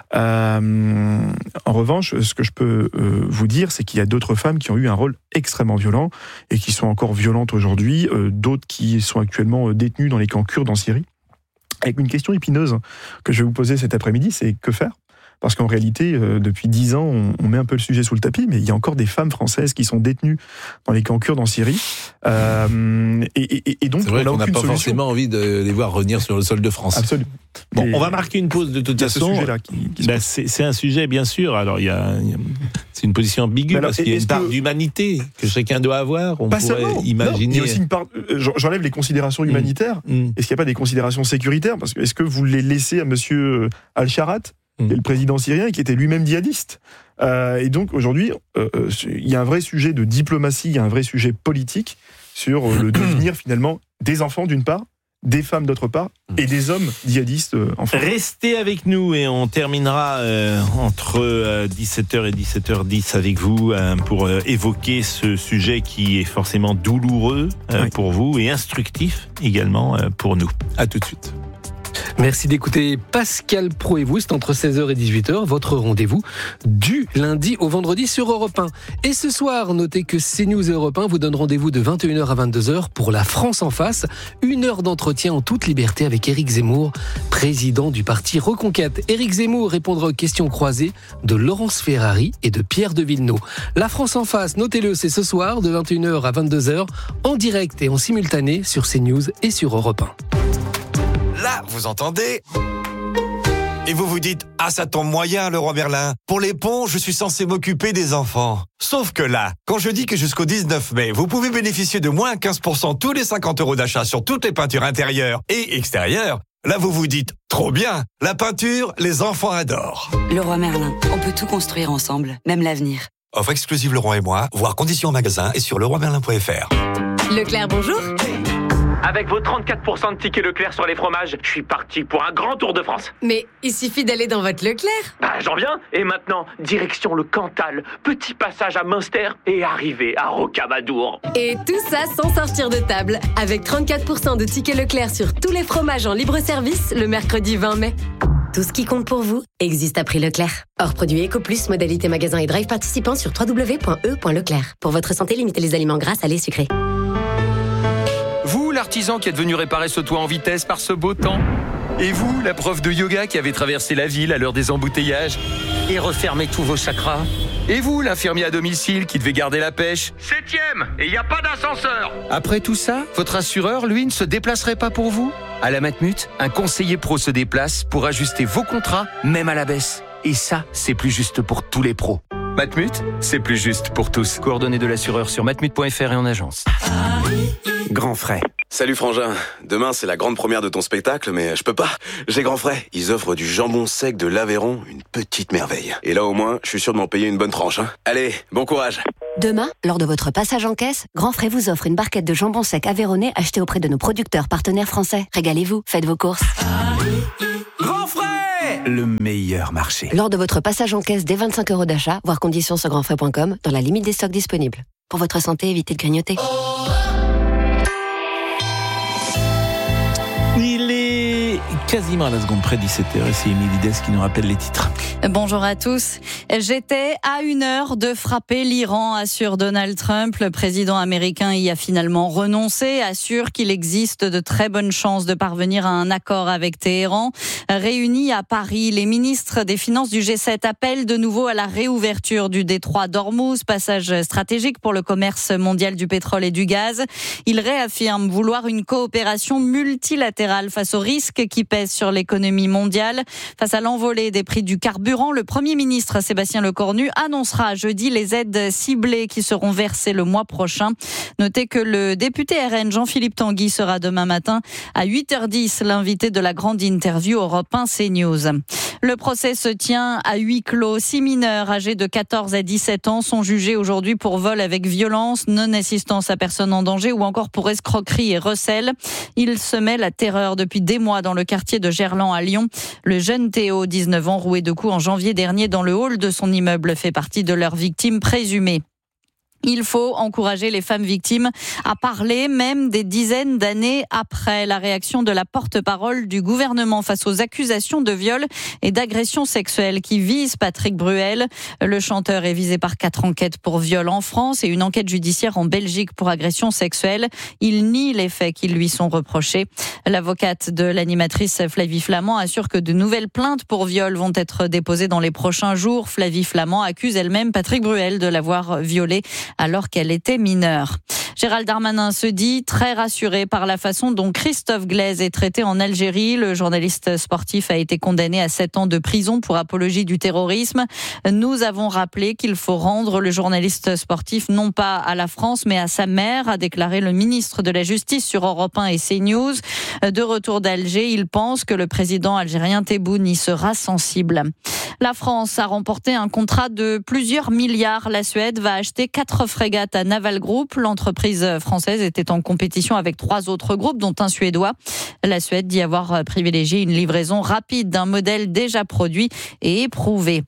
Euh, en revanche, ce que je peux euh, vous dire, c'est qu'il y a d'autres femmes qui ont eu un rôle extrêmement violent, et qui sont encore violentes aujourd'hui, euh, d'autres qui sont actuellement détenues dans les camps kurdes en Syrie. Avec une question épineuse que je vais vous poser cet après-midi, c'est que faire ? Parce qu'en réalité, euh, depuis dix ans, on, on met un peu le sujet sous le tapis, mais il y a encore des femmes françaises qui sont détenues dans les camps kurdes en Syrie. Euh, et, et, et donc, c'est vrai on qu'on n'a pas solution. forcément envie de les voir revenir sur le sol de France. Absolument. Bon, et on va marquer une pause de toute façon. Qui, qui ben, c'est, c'est un sujet, bien sûr. Alors, il y a, il y a c'est une position ambiguë, alors, parce qu'il y a une part que... d'humanité que chacun doit avoir. On pas pourrait seulement. imaginer. Non, il y a aussi une part. J'enlève les considérations humanitaires. Mmh. Est-ce qu'il n'y a pas des considérations sécuritaires ? Parce que est-ce que vous les laissez à Monsieur Al-Sharat, qui est le président syrien et qui était lui-même djihadiste. Euh, et donc aujourd'hui, euh, il y a un vrai sujet de diplomatie, il y a un vrai sujet politique sur euh, le devenir finalement des enfants d'une part, des femmes d'autre part, et des hommes djihadistes euh, en France. Restez avec nous et on terminera euh, entre euh, dix-sept heures et dix-sept heures dix avec vous euh, pour euh, évoquer ce sujet qui est forcément douloureux euh, oui. pour vous et instructif également euh, pour nous. À tout de suite. Merci d'écouter Pascal Pro et vous, c'est entre seize heures et dix-huit heures, votre rendez-vous du lundi au vendredi sur Europe un. Et ce soir, notez que CNews et Europe un vous donnent rendez-vous de vingt et une heures à vingt-deux heures pour La France en face, une heure d'entretien en toute liberté avec Éric Zemmour, président du parti Reconquête. Éric Zemmour répondra aux questions croisées de Laurence Ferrari et de Pierre de Villeneuve. La France en face, notez-le, c'est ce soir de vingt et une heures à vingt-deux heures, en direct et en simultané sur CNews et sur Europe un. Là, vous entendez ? Et vous vous dites, ah ça tombe moyen, Leroy Merlin. Pour les ponts, je suis censé m'occuper des enfants. Sauf que là, quand je dis que jusqu'au dix-neuf mai, vous pouvez bénéficier de moins quinze pour cent tous les cinquante euros d'achat sur toutes les peintures intérieures et extérieures, là vous vous dites, trop bien, la peinture, les enfants adorent. Leroy Merlin, on peut tout construire ensemble, même l'avenir. Offre exclusive Leroy et moi, voir conditions en magasin et sur leroy merlin point f r. Leclerc, bonjour. Avec vos trente-quatre pour cent de tickets Leclerc sur les fromages, je suis parti pour un grand tour de France. Mais il suffit d'aller dans votre Leclerc. Bah j'en viens. Et maintenant, direction le Cantal, petit passage à Münster et arrivée à Rocamadour. Et tout ça sans sortir de table, avec trente-quatre pour cent de tickets Leclerc sur tous les fromages en libre-service le mercredi vingt mai. Tout ce qui compte pour vous existe à prix Leclerc. Hors produit EcoPlus, modalité magasin et drive participant sur w w w point e point leclerc. Pour votre santé, limitez les aliments gras, salés, sucrés. Vous, l'artisan qui êtes venu réparer ce toit en vitesse par ce beau temps. Et vous, la prof de yoga qui avez traversé la ville à l'heure des embouteillages et refermé tous vos chakras. Et vous, l'infirmier à domicile qui devait garder la pêche. Septième, et il n'y a pas d'ascenseur. Après tout ça, votre assureur, lui, ne se déplacerait pas pour vous ? À la Matmut, un conseiller pro se déplace pour ajuster vos contrats, même à la baisse. Et ça, c'est plus juste pour tous les pros. Matmut, c'est plus juste pour tous. Coordonnées de l'assureur sur matmut point f r et en agence. Grand frais. Salut frangin, demain c'est la grande première de ton spectacle, mais je peux pas. J'ai grand frais, ils offrent du jambon sec de l'Aveyron, une petite merveille. Et là au moins, je suis sûr de m'en payer une bonne tranche. Hein. Allez, bon courage. Demain, lors de votre passage en caisse, Grand Frais vous offre une barquette de jambon sec aveyronnais achetée auprès de nos producteurs partenaires français. Régalez-vous, faites vos courses. Grand Frais, le meilleur marché. Lors de votre passage en caisse dès vingt-cinq euros d'achat, voir conditions sur grand frais point com, dans la limite des stocks disponibles. Pour votre santé, évitez de grignoter. Il est quasiment à la seconde près, dix-sept heures, et c'est Émilie Dess qui nous rappelle les titres. Bonjour à tous. J'étais à une heure de frapper l'Iran, assure Donald Trump. Le président américain y a finalement renoncé, assure qu'il existe de très bonnes chances de parvenir à un accord avec Téhéran. Réunis à Paris, les ministres des Finances du G sept appellent de nouveau à la réouverture du détroit d'Ormuz, passage stratégique pour le commerce mondial du pétrole et du gaz. Ils réaffirment vouloir une coopération multilatérale face aux risques qui pèsent sur l'économie mondiale. Face à l'envolée des prix du carburant, le Premier ministre Sébastien Lecornu annoncera jeudi les aides ciblées qui seront versées le mois prochain. Notez que le député R N Jean-Philippe Tanguy sera demain matin à huit heures dix l'invité de la grande interview Europe un CNews. Le procès se tient à huis clos. Six mineurs âgés de quatorze à dix-sept ans sont jugés aujourd'hui pour vol avec violence, non-assistance à personne en danger ou encore pour escroquerie et recel. Ils semaient la terreur depuis des mois dans le quartier de Gerland à Lyon. Le jeune Théo, dix-neuf ans, roué de coups en janvier dernier dans le hall de son immeuble, fait partie de leurs victimes présumées. Il faut encourager les femmes victimes à parler, même des dizaines d'années après. La réaction de la porte-parole du gouvernement face aux accusations de viol et d'agression sexuelle qui visent Patrick Bruel. Le chanteur est visé par quatre enquêtes pour viol en France et une enquête judiciaire en Belgique pour agression sexuelle. Il nie les faits qui lui sont reprochés. L'avocate de l'animatrice Flavie Flament assure que de nouvelles plaintes pour viol vont être déposées dans les prochains jours. Flavie Flament accuse elle-même Patrick Bruel de l'avoir violée alors qu'elle était mineure. Gérald Darmanin se dit très rassuré par la façon dont Christophe Glaise est traité en Algérie. Le journaliste sportif a été condamné à sept ans de prison pour apologie du terrorisme. Nous avons rappelé qu'il faut rendre le journaliste sportif non pas à la France mais à sa mère, a déclaré le ministre de la Justice sur Europe un et CNews. De retour d'Alger, il pense que le président algérien Tebboune y sera sensible. La France a remporté un contrat de plusieurs milliards. La Suède va acheter quatre frégates à Naval Group. L'entreprise française était en compétition avec trois autres groupes, dont un suédois. La Suède dit avoir privilégié une livraison rapide d'un modèle déjà produit et éprouvé.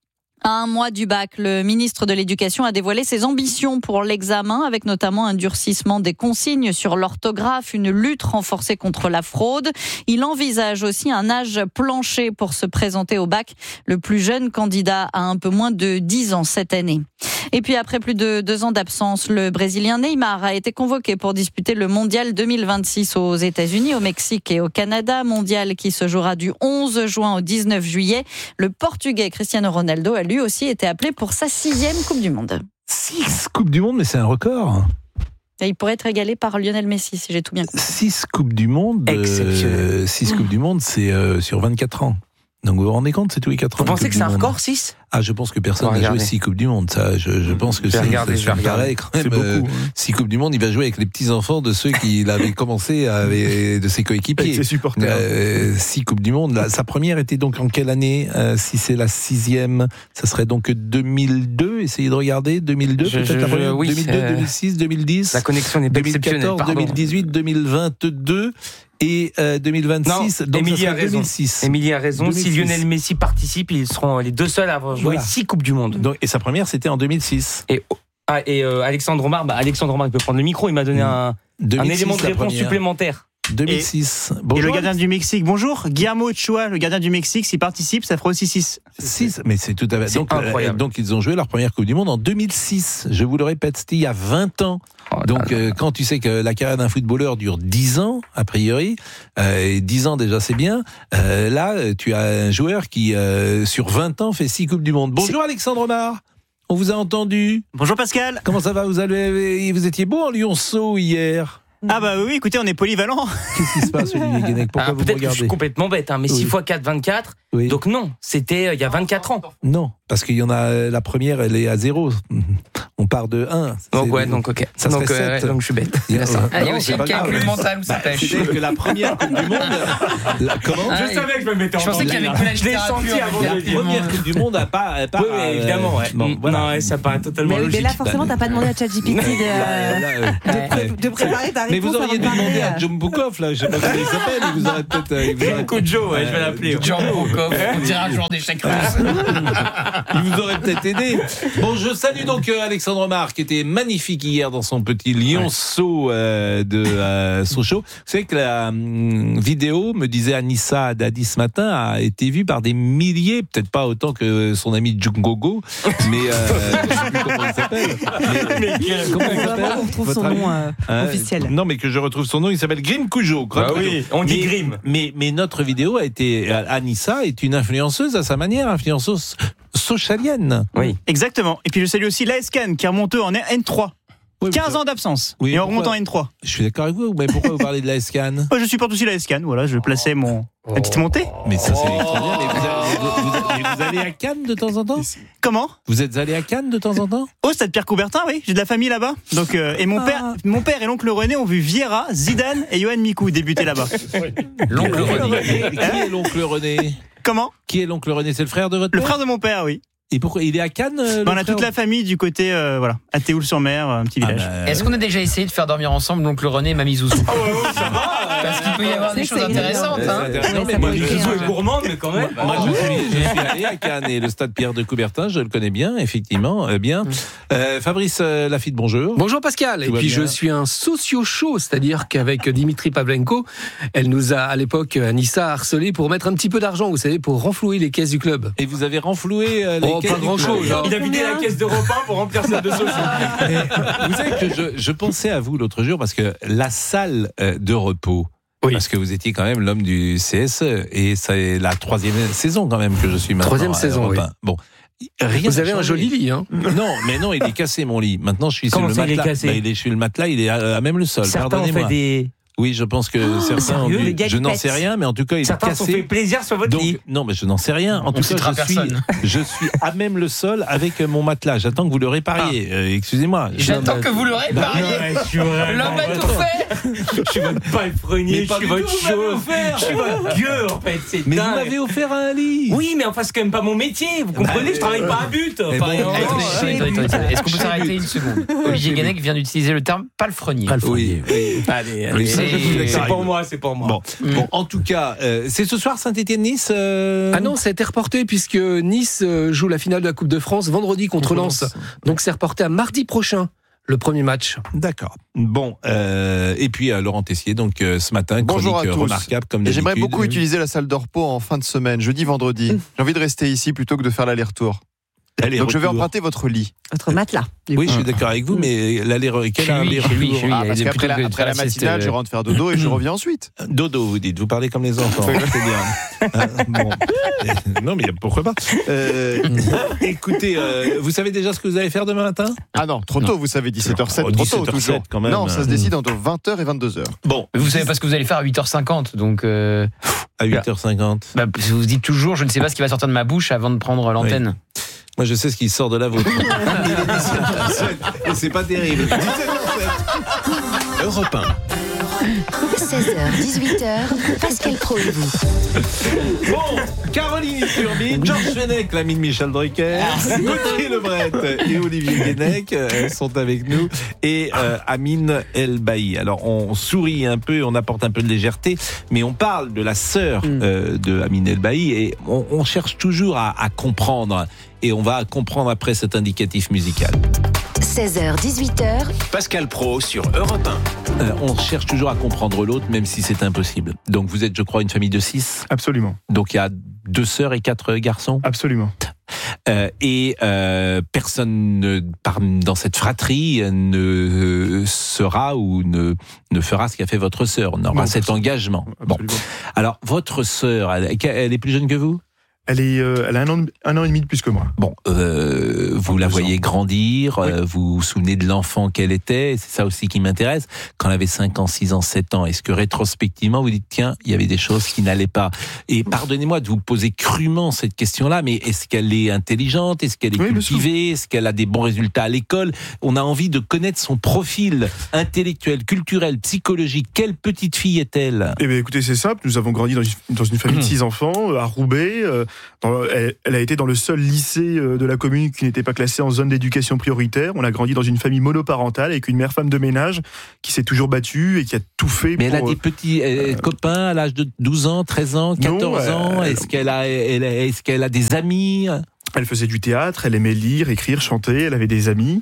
À un mois du bac, le ministre de l'Éducation a dévoilé ses ambitions pour l'examen, avec notamment un durcissement des consignes sur l'orthographe, une lutte renforcée contre la fraude. Il envisage aussi un âge plancher pour se présenter au bac. Le plus jeune candidat a un peu moins de dix ans cette année. Et puis après plus de deux ans d'absence, le Brésilien Neymar a été convoqué pour disputer le Mondial deux mille vingt-six aux États-Unis, au Mexique et au Canada. Mondial qui se jouera du onze juin au dix-neuf juillet. Le Portugais Cristiano Ronaldo a lui aussi été appelé pour sa sixième Coupe du Monde. Six Coupes du Monde, mais c'est un record. Et il pourrait être égalé par Lionel Messi, si j'ai tout bien compris. Six Coupes du Monde, euh, six Coupes du Monde, c'est euh, sur vingt-quatre ans. Donc vous vous rendez compte, c'est tous les quatre ans. Vous pensez que c'est un record, six ? Ah, je pense que personne n'a joué six Coupes du Monde. Ça, je, je pense que c'est, regarder, c'est, c'est pareil quand même. C'est beaucoup. Euh, six Coupes du Monde, il va jouer avec les petits-enfants de ceux qui l'avaient commencé, avec, de ses coéquipiers. Avec ses supporters. Euh, six Coupes du Monde. Là, sa première était donc en quelle année ? euh, Si c'est la sixième, ça serait donc deux mille deux. Essayez de regarder. deux mille deux, je, peut-être je, la première. oui, deux mille deux, euh... deux mille six, deux mille dix. La connexion n'est pas exceptionnelle. deux mille quatorze, deux mille dix-huit, deux mille vingt-deux. Et euh, deux mille vingt-six, non, donc Émilie ça a raison. deux mille six. Émilie a raison. deux mille six. Si Lionel Messi participe, ils seront les deux seuls à avoir joué voilà. six Coupes du Monde. Donc, et sa première, c'était en deux mille six. Et, ah, et euh, Alexandre Omar, bah, Alexandre Omar, il peut prendre le micro. Il m'a donné mmh. un, un élément de réponse supplémentaire. deux mille six. Et, et le gardien du Mexique, bonjour. Guillermo Ochoa, le gardien du Mexique, s'il participe, ça fera aussi six. six, mais c'est tout à fait. C'est donc, incroyable. Euh, donc, ils ont joué leur première Coupe du Monde en deux mille six. Je vous le répète, c'était il y a vingt ans. Oh, donc, euh, quand tu sais que la carrière d'un footballeur dure dix ans, a priori, euh, et dix ans déjà c'est bien, euh, là, tu as un joueur qui, euh, sur vingt ans, fait six Coupes du Monde. Bonjour c'est... Alexandre Omar. On vous a entendu. Bonjour Pascal. Comment ça va ? Vous avez, vous étiez beau en Lionceau hier. Ah bah oui, écoutez, on est polyvalent. Qu'est-ce qui se passe, Olivier Guénec ? Pourquoi ah, vous me regardez ? Je suis complètement bête, hein, mais oui. six fois quatre, vingt-quatre. Oui. Donc non, c'était euh, il y a vingt-quatre ans. Non, parce qu'il y en a, la première, elle est à zéro. On part de un. Donc ouais, donc ok. Ça donc, serait euh, sept. donc je suis bête. Il y a, ça. Ah, il y a Non, aussi c'est le pas grave. calcul mental où ça Bah, pêche. C'est-à-dire que la première Coupe du Monde. La, comment Ah, Je savais que je me mettais en Je pensais qu'il y avait que la Je l'ai littérature. senti avant La de le dire. première Coupe du Monde a pas. a pas Oui, oui, évidemment, ouais. Bon, voilà. Non, ouais, ça paraît totalement Mais, mais logique. là, forcément, t'as pas demandé à ChatGPT de, Là, là, euh, de, pré- de préparer ta réponse. Mais vous auriez avant dû de parler, demander à euh. John Bukov, là, je sais pas comment il s'appelle, il vous aurait peut-être. euh, il vous aurait- Coup de Joe, ouais, je vais l'appeler. John Bukov, on dirait un joueur d'échecs russe. Il vous aurait peut-être aidé. Bon, je salue donc euh, Alexandre Marc, qui était magnifique hier dans son petit lionceau euh, de euh, Sochaux. Vous savez que la hum, vidéo, me disait Anissa Haddadi ce matin, a été vue par des milliers, peut-être pas autant que son ami Djungogo, mais euh, je sais plus comment il s'appelle. Mais, Mais quel- comment il Vraiment s'appelle qu'on retrouve votre son ami nom euh, Hein, officiel. Non, mais que je retrouve son nom, il s'appelle Grim Cujo. Grim Bah Cujo. oui, on dit mais, Grim. Mais, mais notre vidéo a été. Anissa est une influenceuse à sa manière, influenceuse socialienne. Oui. Exactement. Et puis je salue aussi l'A S C A N qui est remonté en N trois. Oui, quinze pourquoi- ans d'absence. Oui, et on pourquoi- remonte en N trois. Je suis d'accord avec vous, mais pourquoi vous parlez de la S C A N? Moi, je supporte aussi l'A S C A N. Voilà, je plaçais mon ma petite montée. Mais ça, c'est extraordinaire. Mais vous, allez- vous- vous- mais vous allez à Cannes de temps en temps? Comment? Vous êtes allé à Cannes de temps en temps? Au stade Pierre-Coubertin, oui. J'ai de la famille là-bas. Donc, euh, et mon père, mon père et l'oncle René ont vu Vieira, Zidane et Johan Mikou débuter là-bas. L'oncle René. Et qui est l'oncle René? Comment? Qui est l'oncle René? C'est le frère de votre Le père? frère de mon père, oui. Et pourquoi il est à Cannes? euh, le On a frère toute la famille du côté, euh, voilà, à Théoul-sur-Mer, un petit Ah village. bah, Est-ce qu'on a déjà essayé de faire dormir ensemble l'oncle René et Mamie Zouzou? Parce qu'il peut y avoir des C'est choses que c'est intéressantes. c'est hein. intéressant, Ouais, mais ça moi, peut je être suis- clair. Zouzou est gourmande, mais quand même. Moi, je suis, je suis allé à Cannes et le stade Pierre de Coubertin, je le connais bien, effectivement, euh, bien. Euh, Fabrice euh, Lafitte, bonjour. Bonjour Pascal, et Tout va puis bien. je suis un socio-chaud, c'est-à-dire qu'avec Dimitri Pavlenko, elle nous a à l'époque, Anissa, harcelé pour mettre un petit peu d'argent, vous savez, pour renflouer les caisses du club. Et vous avez renfloué euh, les Oh, caisses pas du grand-chose, club. hein. Il a vidé la caisse d'Europe un pour remplir celle de Sochaux. Et vous savez que je, je pensais à vous l'autre jour parce que la salle euh, de repos, Oui. parce que vous étiez quand même l'homme du C S E et c'est la troisième saison quand même que je suis maintenant. Troisième à saison, Europe oui. un. Bon. Rien Vous n'a avez un changé. joli lit, hein. Non, mais non, il est cassé mon lit. Maintenant, je suis Comment sur le ça, il est matelas. cassé Bah, il est sur le matelas, il est à, à même le sol. Certains ont Pardonnez-moi. fait des. Oui, je pense que certains ont sérieux, dû- les Je n'en galipettes. sais rien, mais en tout cas, il Certains est se sont fait cassé. plaisir sur votre Donc, lit. non, mais je n'en sais rien. En On tout cas, citera je suis, personne. je suis à même le sol avec mon matelas. J'attends que vous le répariez. Euh, excusez-moi. J'attends que vous le répariez. Ouais, je suis vraiment L'homme a tout votre- fait. Je suis votre palefrenier, Mais je pas suis du votre tout, vous m'avez chose. offert. Je suis votre gueux, en fait, c'est Mais vous dingue. m'avez offert un lit. Oui, mais enfin, c'est quand même pas mon métier. Vous comprenez, je travaille pas à but. Mais Enfin, bon, non, Attendez, non, attendez, attendez, attendez. Est-ce qu'on peut s'arrêter une seconde? Olivier Guenec vient d'utiliser le terme palefrenier. Oui, oui. Allez, allez. Oui, ça, je suis d'accord C'est avec pour vous. moi, c'est pour moi. Bon, bon, en tout cas, euh, c'est ce soir Saint-Étienne-Nice. euh, Ah non, ça a été reporté puisque Nice euh, joue la finale de la Coupe de France vendredi contre Lens. Donc c'est reporté à mardi prochain, le premier match. D'accord. Bon, euh, et puis euh, Laurent Tessier, donc euh, ce matin, Bonjour chronique à euh, tous. remarquable comme Et d'habitude. j'aimerais beaucoup utiliser la salle de repos en fin de semaine, jeudi, vendredi. J'ai envie de rester ici plutôt que de faire l'aller-retour. Allez, Donc je vais retour. emprunter votre lit. Votre matelas. Oui, je suis d'accord avec vous, mais l'aller quel Chez lui, chez lui, chez lui. Ah, parce Il est qu'après la, plutôt que de après faire la la sieste, matinale, euh, je rentre faire dodo et je reviens ensuite. Dodo, vous dites, vous parlez comme les enfants, c'est bien. Ah, bon. Non, mais pourquoi pas. Euh, écoutez, euh, vous savez déjà ce que vous allez faire demain matin? Ah non, trop tôt, vous savez, dix-sept heures sept, Oh, trop dix-sept tôt heures toujours. sept, quand même. Non, ça se décide entre vingt heures et vingt-deux heures. Bon, Vous savez pas ce que vous allez faire à huit heures cinquante, donc euh, à huit heures cinquante. bah, vous vous dites toujours, je ne sais pas ce qui va sortir de ma bouche avant de prendre l'antenne. Moi, je sais ce qui sort de la vôtre. Il est dix-sept heures sept, et c'est pas terrible. dix-sept heures sept. Europe un. seize heures, dix-huit heures, Pascal Pro et vous. Bon, Caroline Turbide, Georges Fenech, l'ami de Michel Drucker, Gauthier Lebret et Olivier Guenec euh, sont avec nous, et euh, Amine El Bailly. Alors, on sourit un peu, on apporte un peu de légèreté, mais on parle de la sœur euh, de Amine El Bailly, et on, on cherche toujours à, à comprendre, et on va comprendre après cet indicatif musical. seize heures, dix-huit heures, Pascal Pro sur Europe un. Euh, on cherche toujours à comprendre l'autre, même si c'est impossible. Donc, vous êtes, je crois, une famille de six. Absolument. Donc, il y a deux sœurs et quatre garçons. Absolument. Euh, et euh, personne ne, par, dans cette fratrie ne euh, sera ou ne, ne fera ce qu'a fait votre sœur. On aura Non, cet engagement. Bon. Absolument. Alors, votre sœur, elle, elle est plus jeune que vous? Elle, est, euh, elle a un an, un an et demi de plus que moi. Bon, euh, vous la voyez ans. grandir, oui. euh, vous vous souvenez de l'enfant qu'elle était, c'est ça aussi qui m'intéresse. Quand elle avait cinq ans, six ans, sept ans, est-ce que rétrospectivement vous dites, tiens, il y avait des choses qui n'allaient pas? Et pardonnez-moi de vous poser crûment cette question-là, mais est-ce qu'elle est intelligente? Est-ce qu'elle est oui, cultivée? Est-ce qu'elle a des bons résultats à l'école? On a envie de connaître son profil intellectuel, culturel, psychologique. Quelle petite fille est-elle? Eh bien, écoutez, c'est simple. Nous avons grandi dans une, dans une famille mmh. de six enfants, à Roubaix. Euh, Dans, elle, elle a été dans le seul lycée de la commune qui n'était pas classé en zone d'éducation prioritaire. On a grandi dans une famille monoparentale avec une mère femme de ménage qui s'est toujours battue et qui a tout fait. Mais pour... elle a des petits euh, copains à l'âge de douze ans, treize ans, quatorze non, ans. Elle... Est-ce qu'elle a, elle, est-ce qu'elle a des amis? Elle faisait du théâtre, elle aimait lire, écrire, chanter, elle avait des amis.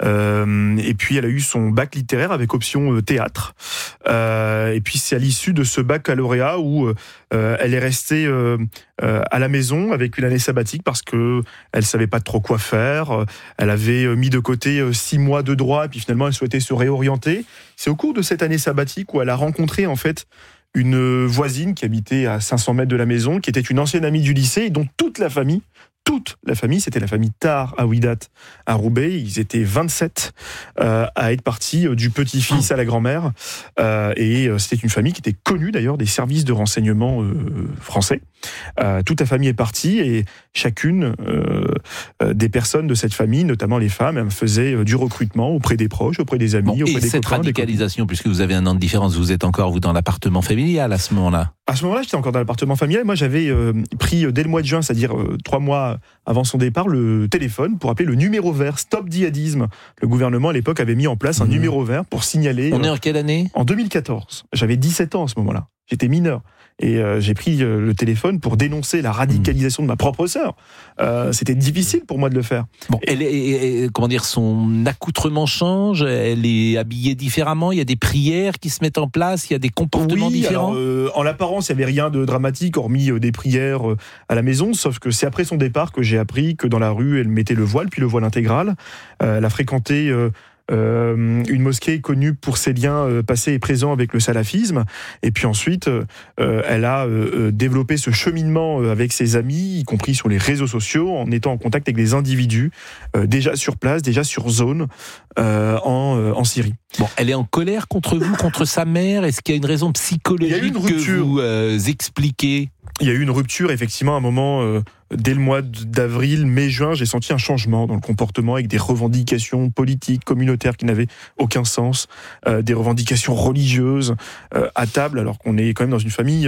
Euh, et puis elle a eu son bac littéraire avec option euh, théâtre. Euh, et puis c'est à l'issue de ce baccalauréat où euh, elle est restée euh, euh, à la maison avec une année sabbatique parce que elle savait pas trop quoi faire. Elle avait mis de côté euh, six mois de droit et puis finalement elle souhaitait se réorienter. C'est au cours de cette année sabbatique où elle a rencontré en fait une voisine qui habitait à cinq cents mètres de la maison, qui était une ancienne amie du lycée et dont toute la famille toute la famille, c'était la famille Tar à Ouidat, à Roubaix. Ils étaient vingt-sept euh, à être partis du petit-fils à la grand-mère. Euh, et c'était une famille qui était connue d'ailleurs des services de renseignement euh, français. Euh, toute la famille est partie et chacune euh, euh, des personnes de cette famille, notamment les femmes, faisaient du recrutement auprès des proches, auprès des amis, bon, auprès et des cette copains. Radicalisation, puisque vous avez un an de différence, vous êtes encore vous dans l'appartement familial à ce moment-là? À ce moment-là, j'étais encore dans l'appartement familial. Moi, j'avais euh, pris dès le mois de juin, c'est-à-dire euh, trois mois avant son départ, le téléphone pour appeler le numéro vert Stop Djihadisme. Le gouvernement à l'époque avait mis en place un mmh. numéro vert pour signaler. On euh, est en quelle année? En deux mille quatorze. J'avais dix-sept ans à ce moment-là. J'étais mineur. Et euh, j'ai pris euh, le téléphone pour dénoncer la radicalisation de ma propre sœur. Euh, c'était difficile pour moi de le faire. Bon, elle est, comment dire, son accoutrement change, elle est habillée différemment, il y a des prières qui se mettent en place, il y a des comportements oui, différents. Alors, euh, en l'apparence, il n'y avait rien de dramatique, hormis euh, des prières euh, à la maison, sauf que c'est après son départ que j'ai appris que dans la rue, elle mettait le voile, puis le voile intégral. Euh, elle a fréquenté... Euh, Euh, une mosquée connue pour ses liens euh, passés et présents avec le salafisme, et puis ensuite euh, elle a euh, développé ce cheminement euh, avec ses amis, y compris sur les réseaux sociaux, en étant en contact avec des individus euh, déjà sur place, déjà sur zone euh, en, euh, en Syrie. Bon, elle est en colère contre vous, contre sa mère. Est-ce qu'il y a une raison psychologique une que vous euh, expliquez? Il y a eu une rupture, effectivement, à un moment, euh, dès le mois d'avril, mai-juin, j'ai senti un changement dans le comportement avec des revendications politiques, communautaires qui n'avaient aucun sens, euh, des revendications religieuses euh, à table, alors qu'on est quand même dans une famille...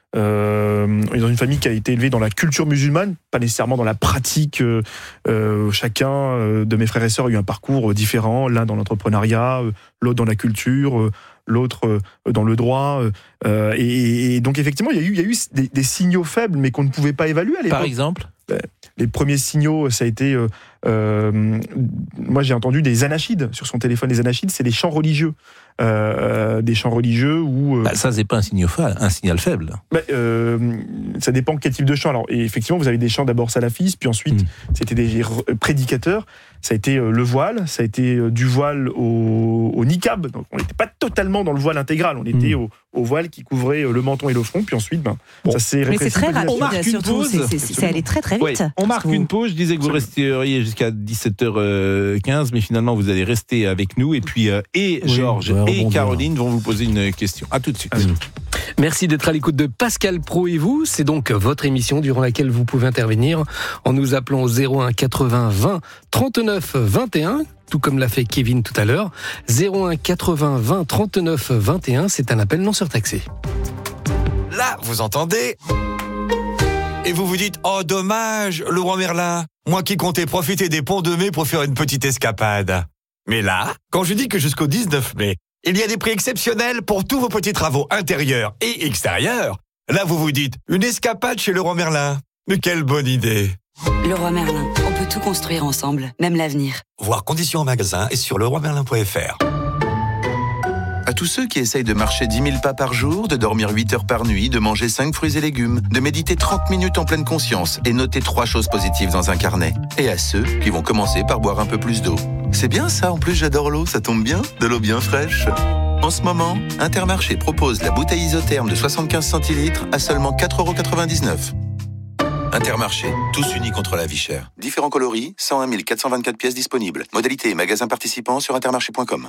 Euh, dans une famille qui a été élevée dans la culture musulmane, pas nécessairement dans la pratique. Euh, euh, chacun euh, de mes frères et sœurs a eu un parcours différent, l'un dans l'entrepreneuriat, euh, l'autre dans la culture, euh, l'autre euh, dans le droit. Euh, et, et donc effectivement, il y a eu, il y a eu des, des signaux faibles, mais qu'on ne pouvait pas évaluer à l'époque. Par exemple ? Les premiers signaux, ça a été... Euh, euh, moi, j'ai entendu des anachides sur son téléphone. Les anachides, c'est des chants religieux. Euh, des chants religieux où... Euh, bah, ça, c'est pas un signal, un signal faible. Bah, euh, ça dépend quel type de chant. Alors, et effectivement, vous avez des chants d'abord salafistes, puis ensuite, mmh. c'était des prédicateurs. Ça a été euh, le voile, ça a été euh, du voile au, au niqab. Donc, on n'était pas totalement dans le voile intégral. On était mmh. au, au voile qui couvrait le menton et le front. Puis ensuite, ben, bon. ça s'est rétréci. Mais c'est très rapide, on marque une pause. C'est, c'est, c'est allé très très vite. Oui. On marque une pause. Je disais que vous resteriez jusqu'à dix-sept heures quinze, mais finalement, vous allez rester avec nous. Et puis, euh, et oui, Georges et Caroline vont vous poser une question. À tout de suite. À Merci d'être à l'écoute de Pascal Pro et vous. C'est donc votre émission durant laquelle vous pouvez intervenir en nous appelant au zéro un quatre-vingts vingt trente-neuf vingt et un, tout comme l'a fait Kevin tout à l'heure. zéro un quatre-vingts vingt trente-neuf vingt et un, c'est un appel non surtaxé. Là, vous entendez ? Et vous vous dites, oh dommage, Laurent Merlin, moi qui comptais profiter des ponts de mai pour faire une petite escapade. Mais là, quand je dis que jusqu'au dix-neuf mai, il y a des prix exceptionnels pour tous vos petits travaux intérieurs et extérieurs, là vous vous dites, une escapade chez Leroy Merlin. Mais quelle bonne idée! Leroy Merlin, on peut tout construire ensemble, même l'avenir. Voir conditions en magasin et sur leroy merlin point f r. À tous ceux qui essayent de marcher dix mille pas par jour, de dormir huit heures par nuit, de manger cinq fruits et légumes, de méditer trente minutes en pleine conscience et noter trois choses positives dans un carnet. Et à ceux qui vont commencer par boire un peu plus d'eau. C'est bien ça, en plus j'adore l'eau, ça tombe bien, de l'eau bien fraîche. En ce moment, Intermarché propose la bouteille isotherme de soixante-quinze centilitres à seulement quatre euros quatre-vingt-dix-neuf. Intermarché, tous unis contre la vie chère. Différents coloris, cent un mille quatre cent vingt-quatre pièces disponibles. Modalité et magasins participants sur intermarché point com.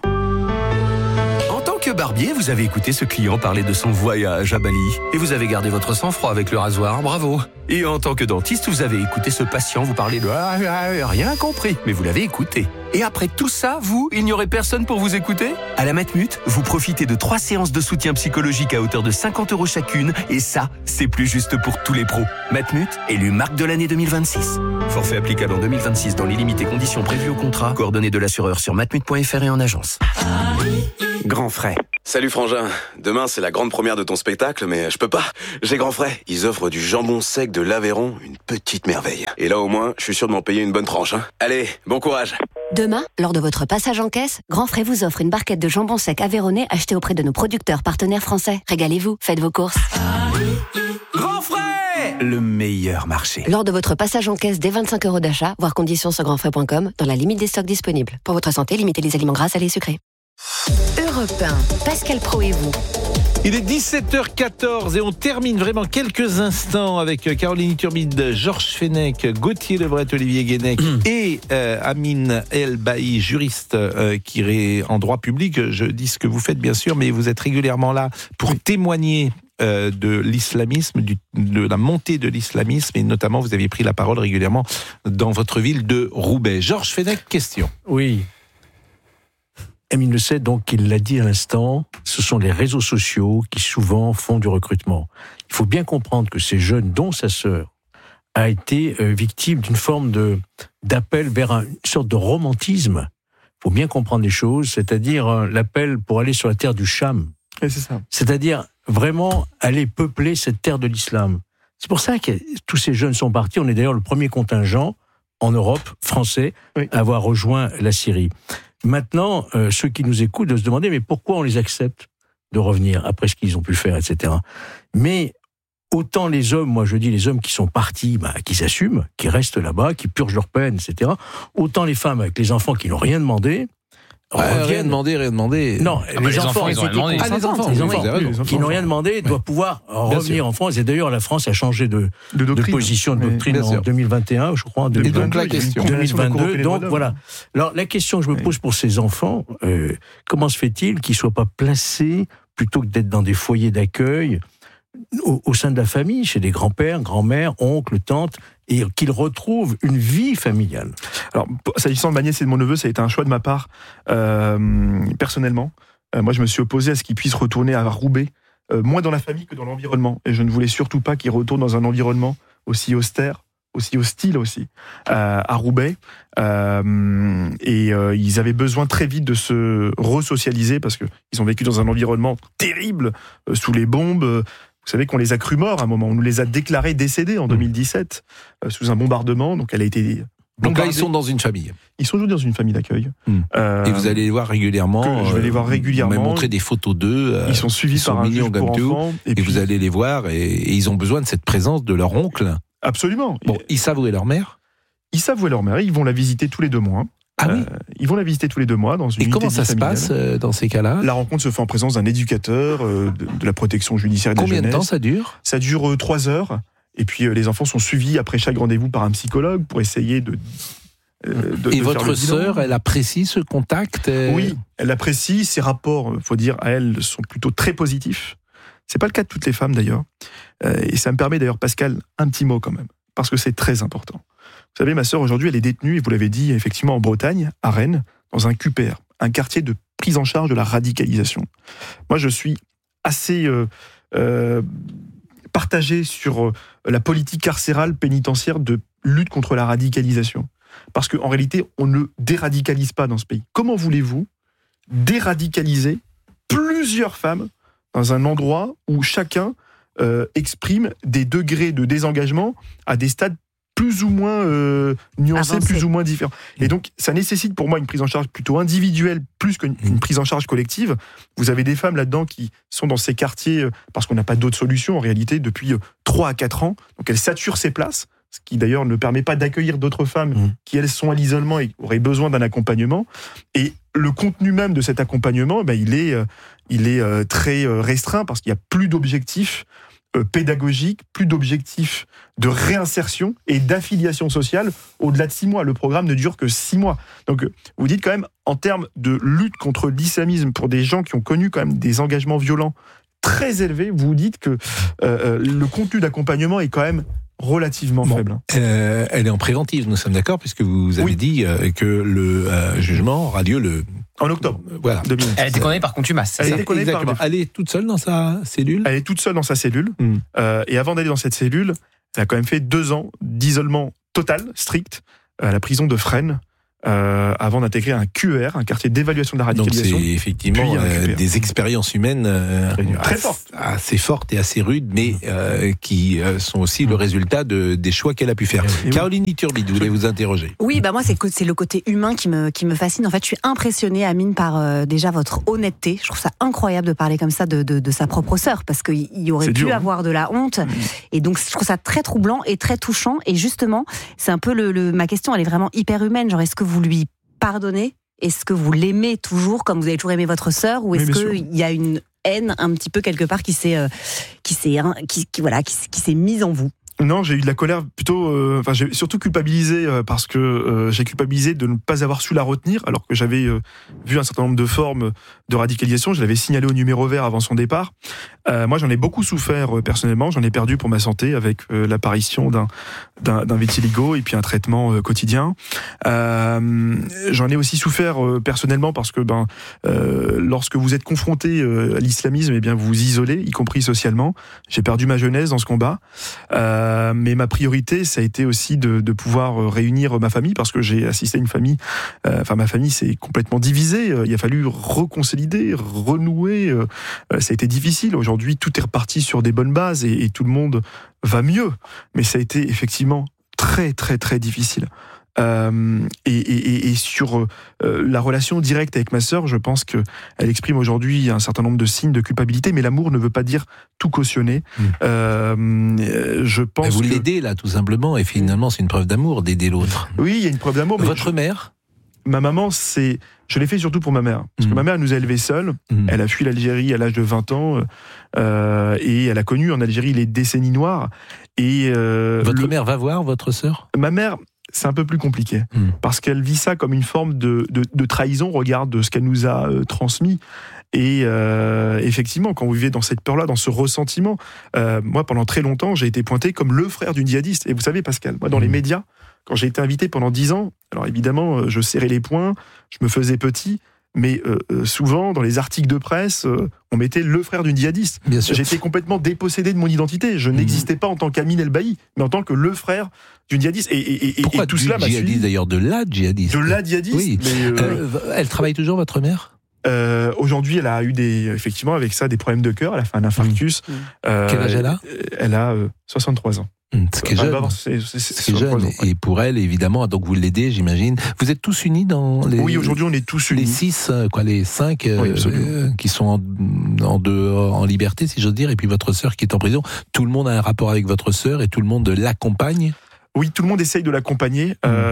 En tant que barbier, vous avez écouté ce client parler de son voyage à Bali. Et vous avez gardé votre sang-froid avec le rasoir, bravo. Et en tant que dentiste, vous avez écouté ce patient vous parler de ah, ah, rien compris, mais vous l'avez écouté. Et après tout ça, vous, il n'y aurait personne pour vous écouter ? À la Matmut, vous profitez de trois séances de soutien psychologique à hauteur de cinquante euros chacune. Et ça, c'est plus juste pour tous les pros. Matmut, élu marque de l'année deux mille vingt-six. Forfait applicable en deux mille vingt-six dans les limites et conditions prévues au contrat. Coordonnées de l'assureur sur matmut point f r et en agence. Grand frais. Salut Frangin, demain c'est la grande première de ton spectacle, mais je peux pas, j'ai grand frais. Ils offrent du jambon sec de l'Aveyron, une petite merveille. Et là au moins, je suis sûr de m'en payer une bonne tranche. Hein. Allez, bon courage. Demain, lors de votre passage en caisse, Grand Frais vous offre une barquette de jambon sec aveyronnais achetée auprès de nos producteurs partenaires français. Régalez-vous, faites vos courses. Grand frais, le meilleur marché. Lors de votre passage en caisse dès vingt-cinq euros d'achat, voir conditions sur grand frais point com, dans la limite des stocks disponibles. Pour votre santé, limitez les aliments gras, salés et sucrés. Europe un, Pascal Praud et vous. Il est dix-sept heures quatorze et on termine vraiment quelques instants avec Caroline Turbide, Georges Fenech, Gauthier Lebret, Olivier Guénec mmh. et euh, Amine El Bailly, juriste euh, qui est en droit public. Je dis ce que vous faites bien sûr, mais vous êtes régulièrement là pour témoigner euh, de l'islamisme, du, de la montée de l'islamisme, et notamment vous aviez pris la parole régulièrement dans votre ville de Roubaix. Georges Fenech, question. Oui. Amine le sait, donc il l'a dit à l'instant, ce sont les réseaux sociaux qui souvent font du recrutement. Il faut bien comprendre que ces jeunes, dont sa sœur, a été euh, victime d'une forme de, d'appel vers un, une sorte de romantisme. Il faut bien comprendre les choses, c'est-à-dire euh, l'appel pour aller sur la terre du Cham. Et c'est ça. C'est-à-dire vraiment aller peupler cette terre de l'islam. C'est pour ça que tous ces jeunes sont partis. On est d'ailleurs le premier contingent en Europe, français, oui. à avoir rejoint la Syrie. Maintenant, euh, ceux qui nous écoutent doivent se demander mais pourquoi on les accepte de revenir après ce qu'ils ont pu faire, et cetera. Mais autant les hommes, moi je dis les hommes qui sont partis, bah, qui s'assument, qui restent là-bas, qui purgent leur peine, et cetera. Autant les femmes avec les enfants qui n'ont rien demandé. Ouais, rien demandé, rien demandé. Non, ah, les, les enfants, enfants, ils ont rien demandé. Ah, les enfants, les enfants, les enfants qui n'ont rien demandé ouais. doivent pouvoir revenir sûr. en France. Et d'ailleurs, la France a changé de, de, de position, de doctrine en deux mille vingt et un, je crois, en deux mille vingt-deux. Et donc la question. deux mille vingt-deux. Donc voilà. Alors la question que je me pose pour ces enfants, euh, comment se fait-il qu'ils soient pas placés plutôt que d'être dans des foyers d'accueil au, au sein de la famille, chez des grands-pères, grands-mères, oncles, tantes, et qu'ils retrouvent une vie familiale. Alors, s'agissant de ma nièce et de mon neveu, ça a été un choix de ma part, euh, personnellement. Euh, moi, je me suis opposé à ce qu'ils puissent retourner à Roubaix, euh, moins dans la famille que dans l'environnement. Et je ne voulais surtout pas qu'ils retournent dans un environnement aussi austère, aussi hostile aussi, euh, à Roubaix. Euh, et euh, ils avaient besoin très vite de se resocialiser parce qu'ils ont vécu dans un environnement terrible, euh, sous les bombes. Vous savez qu'on les a crus morts à un moment. On nous les a déclarés décédés en deux mille dix-sept euh, sous un bombardement. Donc elle a été. Donc là, ils sont dans une famille. Ils sont aujourd'hui dans une famille d'accueil. Mmh. Euh, et vous allez les voir régulièrement. Je vais les voir régulièrement. Vous m'avez montré des photos d'eux. Euh, ils sont suivis ils sont par un juge pour enfants. Et, et puis, vous allez les voir et, et ils ont besoin de cette présence de leur oncle. Absolument. Bon, ils savent où est leur mère. Ils savent où est leur mère. Ils vont la visiter tous les deux mois. Ah oui. Euh, ils vont la visiter tous les deux mois dans une. Et comment ça familiale. se passe euh, dans ces cas-là ? La rencontre se fait en présence d'un éducateur, euh, de, de la protection judiciaire et de la jeunesse. Combien de temps ça dure ? Ça dure euh, trois heures. Et puis euh, les enfants sont suivis après chaque rendez-vous par un psychologue pour essayer de. Euh, de et de votre sœur, elle apprécie ce contact et... Oui, elle apprécie. Ses rapports, il faut dire, à elle, sont plutôt très positifs. C'est pas le cas de toutes les femmes d'ailleurs. Euh, et ça me permet d'ailleurs, Pascal, un petit mot quand même, parce que c'est très important. Vous savez, ma sœur, aujourd'hui, elle est détenue, et vous l'avez dit, effectivement, en Bretagne, à Rennes, dans un Q P R, un quartier de prise en charge de la radicalisation. Moi, je suis assez euh, euh, partagé sur la politique carcérale pénitentiaire de lutte contre la radicalisation. Parce qu'en réalité, on ne déradicalise pas dans ce pays. Comment voulez-vous déradicaliser plusieurs femmes dans un endroit où chacun euh, exprime des degrés de désengagement à des stades plus ou moins euh, nuancés, Avancé. plus ou moins différents. Et donc, ça nécessite pour moi une prise en charge plutôt individuelle, plus qu'une une prise en charge collective. Vous avez des femmes là-dedans qui sont dans ces quartiers, parce qu'on n'a pas d'autre solution en réalité, depuis trois à quatre ans. Donc, elles saturent ces places, ce qui d'ailleurs ne permet pas d'accueillir d'autres femmes mmh. qui, elles, sont à l'isolement et auraient besoin d'un accompagnement. Et le contenu même de cet accompagnement, ben, il est, il est très restreint parce qu'il n'y a plus d'objectifs euh, pédagogique, plus d'objectifs de réinsertion et d'affiliation sociale au-delà de six mois. Le programme ne dure que six mois. Donc, vous dites quand même, en termes de lutte contre l'islamisme, pour des gens qui ont connu quand même des engagements violents très élevés, vous dites que euh, le contenu d'accompagnement est quand même relativement bon, faible. Euh, elle est en préventive, nous sommes d'accord, puisque vous avez oui. dit euh, que le euh, jugement aura lieu le... En octobre. Voilà. deux mille. Elle est déconnée par contumace. Elle est déconnée par... Elle est toute seule dans sa cellule. Elle est toute seule dans sa cellule. Mm. Euh, et avant d'aller dans cette cellule, elle a quand même fait deux ans d'isolement total, strict, à la prison de Fresnes. Euh, avant d'intégrer un Q E R, un quartier d'évaluation de la radicalisation. Donc c'est effectivement euh, des expériences humaines euh, très fortes, assez fortes et assez rudes, mais euh, qui euh, sont aussi le résultat de, des choix qu'elle a pu faire. Et Caroline oui. Iturbide, vous voulez vous interroger? Oui, bah moi c'est, c'est le côté humain qui me, qui me fascine. En fait, je suis impressionnée, Amine, par euh, déjà votre honnêteté. Je trouve ça incroyable de parler comme ça de, de, de sa propre sœur, parce qu'il y aurait c'est pu dur, avoir hein. de la honte. Mmh. Et donc je trouve ça très troublant et très touchant. Et justement, c'est un peu le, le ma question, elle est vraiment hyper humaine. Genre, est-ce que vous lui pardonnez? Est-ce que vous l'aimez toujours comme vous avez toujours aimé votre sœur, ou est-ce oui, qu'il y a une haine un petit peu quelque part qui s'est, euh, qui s'est, hein, qui, qui, voilà, qui, qui s'est mise en vous? Non, j'ai eu de la colère plutôt. Euh, enfin, j'ai surtout culpabilisé euh, parce que euh, j'ai culpabilisé de ne pas avoir su la retenir, alors que j'avais euh, vu un certain nombre de formes de radicalisation. Je l'avais signalé au numéro vert avant son départ. Euh, moi, j'en ai beaucoup souffert euh, personnellement. J'en ai perdu pour ma santé avec euh, l'apparition d'un, d'un d'un vitiligo et puis un traitement euh, quotidien. Euh, j'en ai aussi souffert euh, personnellement parce que ben euh, lorsque vous êtes confronté euh, à l'islamisme, eh bien vous vous isolez, y compris socialement. J'ai perdu ma jeunesse dans ce combat. Euh, Euh, mais ma priorité, ça a été aussi de, de pouvoir réunir ma famille, parce que j'ai assisté à une famille, euh, enfin ma famille s'est complètement divisée, il a fallu reconsolider, renouer, euh, ça a été difficile. Aujourd'hui, tout est reparti sur des bonnes bases et, et tout le monde va mieux, mais ça a été effectivement très très très difficile. Euh, et, et, et sur euh, la relation directe avec ma sœur, je pense que elle exprime aujourd'hui un certain nombre de signes de culpabilité, mais l'amour ne veut pas dire tout cautionner. Mmh. Euh, je pense. Vous que... l'aidez là, tout simplement, et finalement, c'est une preuve d'amour d'aider l'autre. Oui, il y a une preuve d'amour. Votre je... mère? Ma maman, c'est. Je l'ai fait surtout pour ma mère, parce mmh. que ma mère nous a élevés seuls. Mmh. Elle a fui l'Algérie à l'âge de vingt ans, euh, et elle a connu en Algérie les décennies noires. Et euh, votre le... mère va voir votre sœur? Ma mère. C'est un peu plus compliqué, mmh. parce qu'elle vit ça comme une forme de, de, de trahison, regarde de ce qu'elle nous a euh, transmis. Et euh, effectivement, quand vous vivez dans cette peur-là, dans ce ressentiment, euh, moi, pendant très longtemps, j'ai été pointé comme le frère d'une djihadiste. Et vous savez, Pascal, moi, dans mmh. les médias, quand j'ai été invité pendant dix ans, alors évidemment, je serrais les poings, je me faisais petit, mais euh, souvent, dans les articles de presse, euh, on mettait le frère d'une djihadiste. Bien sûr. J'étais complètement dépossédé de mon identité. Je mmh. n'existais pas en tant qu'Amine El-Bailly, mais en tant que le frère d'une djihadiste. Et, et, et, Pourquoi et tout cela m'a suivi. D'ailleurs, de la djihadiste. De la djihadiste. Oui. Mais euh, euh, elle travaille toujours, votre mère? Euh, aujourd'hui, elle a eu des, effectivement, avec ça, des problèmes de cœur. Elle a fait un infarctus. Mmh. Euh, Quel âge elle a? Elle a euh, soixante-trois ans. Ce qui est jeune. Avoir, c'est, c'est, c'est, c'est jeune. Ans, ouais. Et pour elle, évidemment, donc vous l'aidez, j'imagine. Vous êtes tous unis dans les. Oui, aujourd'hui, on est tous unis. Les six, quoi, les cinq oui, euh, qui sont en, en, de, en liberté, si j'ose dire, et puis votre sœur qui est en prison. Tout le monde a un rapport avec votre sœur et tout le monde l'accompagne. Oui, tout le monde essaye de l'accompagner. Mmh.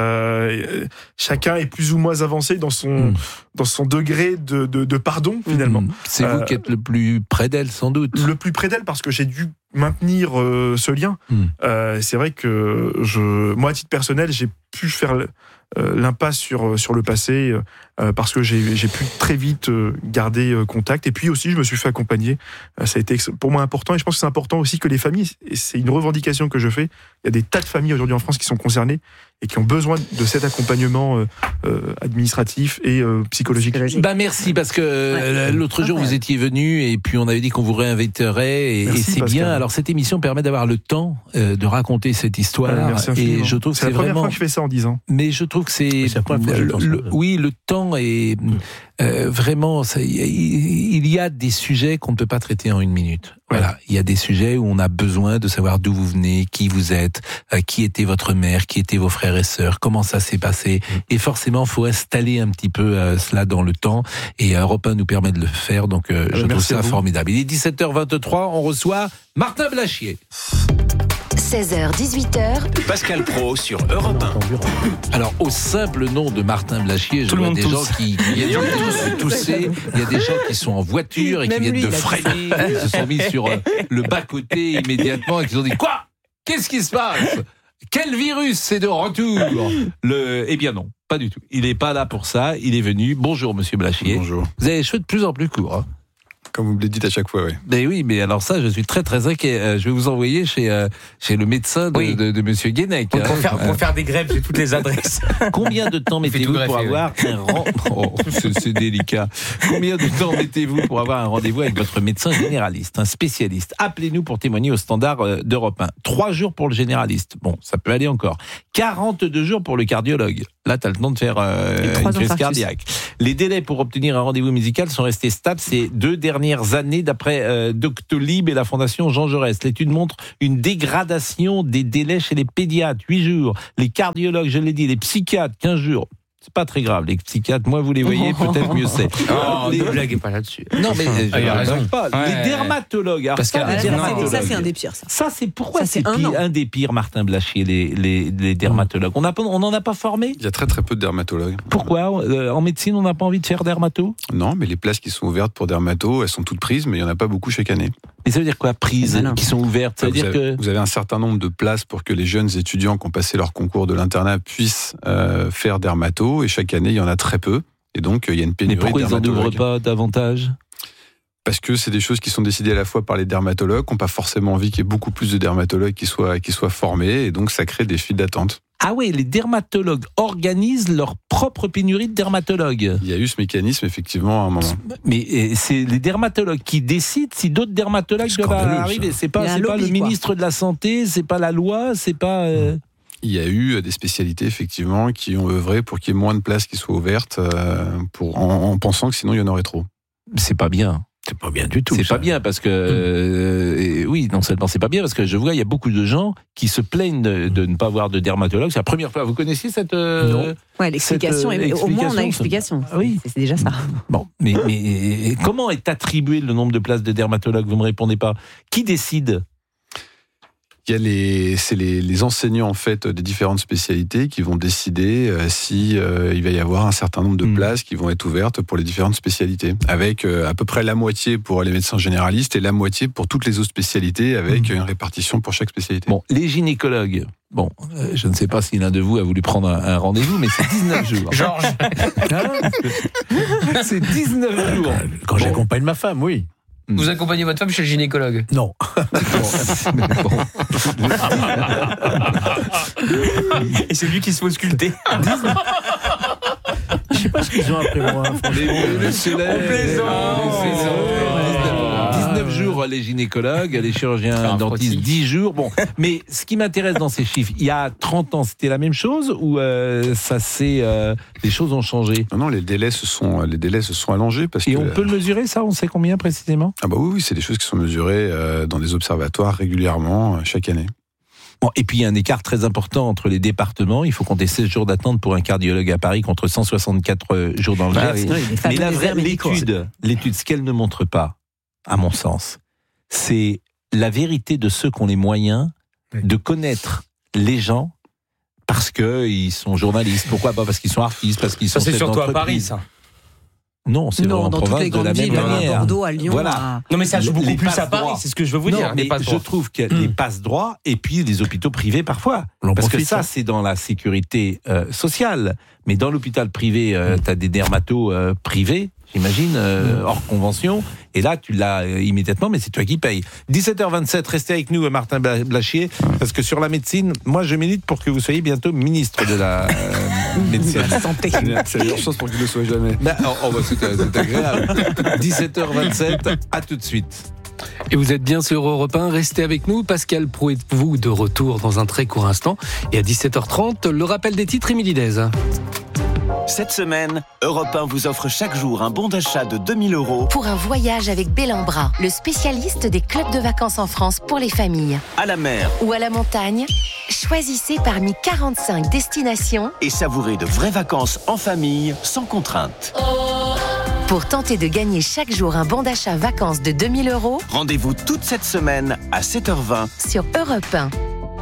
Euh, chacun est plus ou moins avancé dans son mmh. dans son degré de, de, de pardon, finalement. Mmh. C'est euh, vous qui êtes le plus près d'elle, sans doute. Le plus près d'elle, parce que j'ai dû maintenir euh, ce lien. Mmh. Euh, c'est vrai que je, moi, à titre personnel, j'ai pu faire euh, l'impasse sur sur le passé euh, parce que j'ai j'ai pu très vite euh, garder euh, contact. Et puis aussi, je me suis fait accompagner. Euh, ça a été pour moi important, et je pense que c'est important aussi que les familles. Et c'est une revendication que je fais. Il y a des tas de familles aujourd'hui en France qui sont concernées et qui ont besoin de cet accompagnement euh, euh, administratif et euh, psychologique. Bah merci, parce que ouais. l'autre jour vous étiez venu et puis on avait dit qu'on vous réinviterait et, merci, et c'est Pascal. Bien. Alors cette émission permet d'avoir le temps euh, de raconter cette histoire. Ouais, merci et je trouve c'est que la c'est première vraiment... fois que je fais ça en dix ans. Mais je trouve que c'est, c'est le, le, oui, le temps est euh, vraiment. Ça, il y a des sujets qu'on ne peut pas traiter en une minute. Voilà, ouais. Il y a des sujets où on a besoin de savoir d'où vous venez, qui vous êtes, euh, qui était votre mère, qui étaient vos frères et sœurs, comment ça s'est passé. Mmh. Et forcément, il faut installer un petit peu euh, cela dans le temps. Et Europe un nous permet de le faire, donc euh, je trouve ça formidable. Il est dix-sept heures vingt-trois, on reçoit Martin Blachier. seize heures dix-huit heures. Pascal Praud sur Europe un. Alors, au simple nom de Martin Blachier, je vois des gens qui, qui viennent de tousser, il y a des gens qui sont en voiture et qui viennent de freiner, ils se sont mis sur euh, le bas-côté immédiatement et qui ont dit « Quoi ? Qu'est-ce qui se passe ? Quel virus c'est de retour ?» le... Eh bien non, pas du tout. Il n'est pas là pour ça, il est venu. Bonjour Monsieur Blachier. Bonjour. Vous avez les cheveux de plus en plus courts, hein. Comme vous me le dites à chaque fois, oui. Mais oui, mais alors ça, je suis très très inquiet. Euh, je vais vous envoyer chez euh, chez le médecin de, oui. de, de Monsieur Guénec. Pour, hein. pour, faire, pour faire des greffes, j'ai toutes les adresses. Combien de temps mettez-vous greffer, pour avoir oui. un rend... oh, c'est, c'est délicat. Combien de temps mettez-vous pour avoir un rendez-vous avec votre médecin généraliste, un spécialiste ? Appelez-nous pour témoigner au standard d'Europe un. Trois jours pour le généraliste. Bon, ça peut aller encore. quarante-deux jours pour le cardiologue. Là, tu as le temps de faire euh, une crise cardiaque. Les délais pour obtenir un rendez-vous médical sont restés stables ces deux dernières années, d'après euh, Doctolib et la Fondation Jean Jaurès. L'étude montre une dégradation des délais chez les pédiatres, huit jours. Les cardiologues, je l'ai dit, les psychiatres, quinze jours. C'est pas très grave, les psychiatres, moins vous les voyez, peut-être mieux c'est. Oh, les... ne blaguez pas là-dessus. Non, mais ah, il a raison. Pas. Ouais. Les dermatologues. Alors, ça, les dermatologues. ça, c'est un des pires. Ça, ça c'est pourquoi ça, c'est, c'est un, pire, un des pires, Martin Blachier, les, les, les dermatologues. On n'en a pas formé ? Il y a très très peu de dermatologues. Pourquoi ? euh, En médecine, on n'a pas envie de faire dermato ? Non, mais les places qui sont ouvertes pour dermato, elles sont toutes prises, mais il n'y en a pas beaucoup chaque année. Et ça veut dire quoi, prises qui sont ouvertes ? Ça veut vous, dire avez, que... vous avez un certain nombre de places pour que les jeunes étudiants qui ont passé leur concours de l'internat puissent euh, faire dermato, et chaque année, il y en a très peu. Et donc, il y a une pénurie de dermatologues. Mais pourquoi ils n'en ouvrent pas davantage ? Parce que c'est des choses qui sont décidées à la fois par les dermatologues, qui n'ont pas forcément envie qu'il y ait beaucoup plus de dermatologues qui soient, qui soient formés, et donc ça crée des files d'attente. Ah oui, les dermatologues organisent leur propre pénurie de dermatologues. Il y a eu ce mécanisme, effectivement, à un moment. Mais c'est les dermatologues qui décident si d'autres dermatologues doivent arriver. C'est pas, c'est lobby, pas le ministre quoi. de la Santé, c'est pas la loi, c'est pas... Euh... Il y a eu des spécialités, effectivement, qui ont œuvré pour qu'il y ait moins de places qui soient ouvertes, euh, pour, en, en pensant que sinon il y en aurait trop. C'est pas bien. C'est pas bien du tout. C'est ça. pas bien parce que euh, et oui, non seulement c'est pas bien parce que je vois il y a beaucoup de gens qui se plaignent de, de ne pas avoir de dermatologue. C'est la première fois. Vous connaissiez cette euh, non. Ouais, l'explication. Cette, euh, au moins on a l'explication. Ah, oui, c'est, c'est déjà ça. Bon, mais, mais comment est attribué le nombre de places de dermatologues ? Vous me répondez pas. Qui décide ? Il y a les, c'est les, les enseignants en fait des différentes spécialités qui vont décider euh, si euh, il va y avoir un certain nombre de mmh. places qui vont être ouvertes pour les différentes spécialités, avec euh, à peu près la moitié pour les médecins généralistes et la moitié pour toutes les autres spécialités, avec mmh. une répartition pour chaque spécialité. Bon, les gynécologues. Bon, euh, je ne sais pas si l'un de vous a voulu prendre un, un rendez-vous, mais c'est dix-neuf jours. Georges. C'est dix-neuf jours. Quand bon. j'accompagne ma femme, oui. Vous accompagnez votre femme chez le gynécologue ? Non. Et c'est lui qui se fait ausculter. Je sais pas ce qu'ils ont après moi. Les, le soleil, on plaisante. dix-neuf jours les gynécologues, les chirurgiens dentistes dix jours. Bon, mais ce qui m'intéresse dans ces chiffres, il y a trente ans, c'était la même chose ou euh, ça c'est euh, les choses ont changé ? Non, non, les délais se sont les délais se sont allongés parce et que. Et on peut le mesurer ça ? On sait combien précisément ? Ah bah oui, oui, c'est des choses qui sont mesurées euh, dans des observatoires régulièrement euh, chaque année. Bon, et puis il y a un écart très important entre les départements. Il faut compter seize jours d'attente pour un cardiologue à Paris contre cent soixante-quatre jours dans le ah, Gers. Oui. Mais la vraie, l'étude, l'étude, ce qu'elle ne montre pas, à mon sens, c'est la vérité de ceux qui ont les moyens de connaître les gens parce qu'ils sont journalistes. Pourquoi pas ? Parce qu'ils sont artistes, parce qu'ils ça, sont c'est surtout à Paris, ça. Non, c'est non, en dans province toutes les de la même villes, manière. À Bordeaux, à Lyon. Voilà. À... Non, mais ça joue beaucoup les plus à Paris, droits. c'est ce que je veux vous non, dire. Mais je trouve qu'il y a les passe droits et puis les hôpitaux privés parfois. On parce profite, que ça, hein. c'est dans la sécurité euh, sociale. Mais dans l'hôpital privé, euh, tu as des dermatos euh, privés, j'imagine, euh, hors convention. Et là, tu l'as euh, immédiatement, mais c'est toi qui payes. dix-sept heures vingt-sept, restez avec nous, Martin Blachier, parce que sur la médecine, moi, je milite pour que vous soyez bientôt ministre de la euh, médecine. De la santé. C'est la meilleure chose pour qu'il ne le soit jamais. Ben, oh, oh, bah, c'est, c'est agréable. dix-sept heures vingt-sept, à tout de suite. Et vous êtes bien sur Europe un, restez avec nous. Pascal Praud et vous de retour dans un très court instant. Et à dix-sept heures trente, le rappel des titres, Émilie Dez. Cette semaine, Europe un vous offre chaque jour un bon d'achat de deux mille euros pour un voyage avec Bellambra, le spécialiste des clubs de vacances en France pour les familles. À la mer ou à la montagne, choisissez parmi quarante-cinq destinations et savourez de vraies vacances en famille sans contrainte. Pour tenter de gagner chaque jour un bon d'achat vacances de deux mille euros, rendez-vous toute cette semaine à sept heures vingt sur Europe un.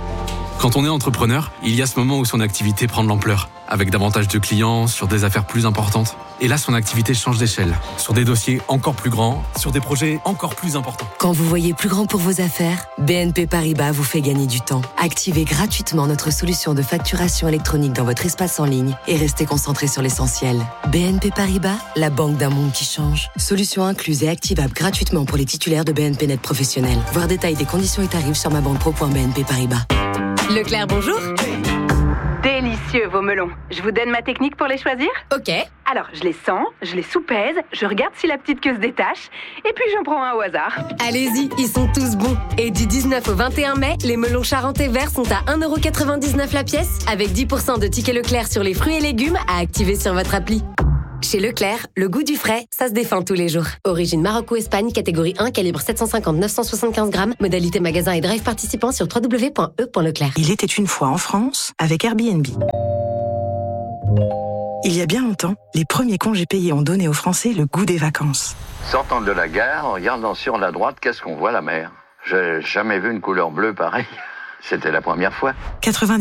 Quand on est entrepreneur, il y a ce moment où son activité prend de l'ampleur, avec davantage de clients, sur des affaires plus importantes. Et là, son activité change d'échelle, sur des dossiers encore plus grands, sur des projets encore plus importants. Quand vous voyez plus grand pour vos affaires, B N P Paribas vous fait gagner du temps. Activez gratuitement notre solution de facturation électronique dans votre espace en ligne et restez concentré sur l'essentiel. B N P Paribas, la banque d'un monde qui change. Solution incluse et activable gratuitement pour les titulaires de B N P Net professionnels. Voir détail des conditions et tarifs sur ma banque pro point b n p paribas. Leclerc, bonjour. Délicieux vos melons. Je vous donne ma technique pour les choisir ? Ok. Alors, je les sens, je les soupèse, je regarde si la petite queue se détache, et puis j'en prends un au hasard. Allez-y, ils sont tous bons. Et du dix-neuf au vingt et un mai, les melons charentais verts sont à un euro quatre-vingt-dix-neuf la pièce, avec dix pour cent de tickets Leclerc sur les fruits et légumes à activer sur votre appli. Chez Leclerc, le goût du frais, ça se défend tous les jours. Origine Maroc ou Espagne, catégorie un, calibre sept cent cinquante neuf cent soixante-quinze grammes. Modalité magasin et drive participant sur w w w point e point leclerc. Il était une fois en France avec Airbnb. Il y a bien longtemps, les premiers congés payés ont donné aux Français le goût des vacances. Sortant de la gare, en regardant sur la droite, qu'est-ce qu'on voit, la mer ? J'ai jamais vu une couleur bleue pareille. C'était la première fois. quatre-vingt-dix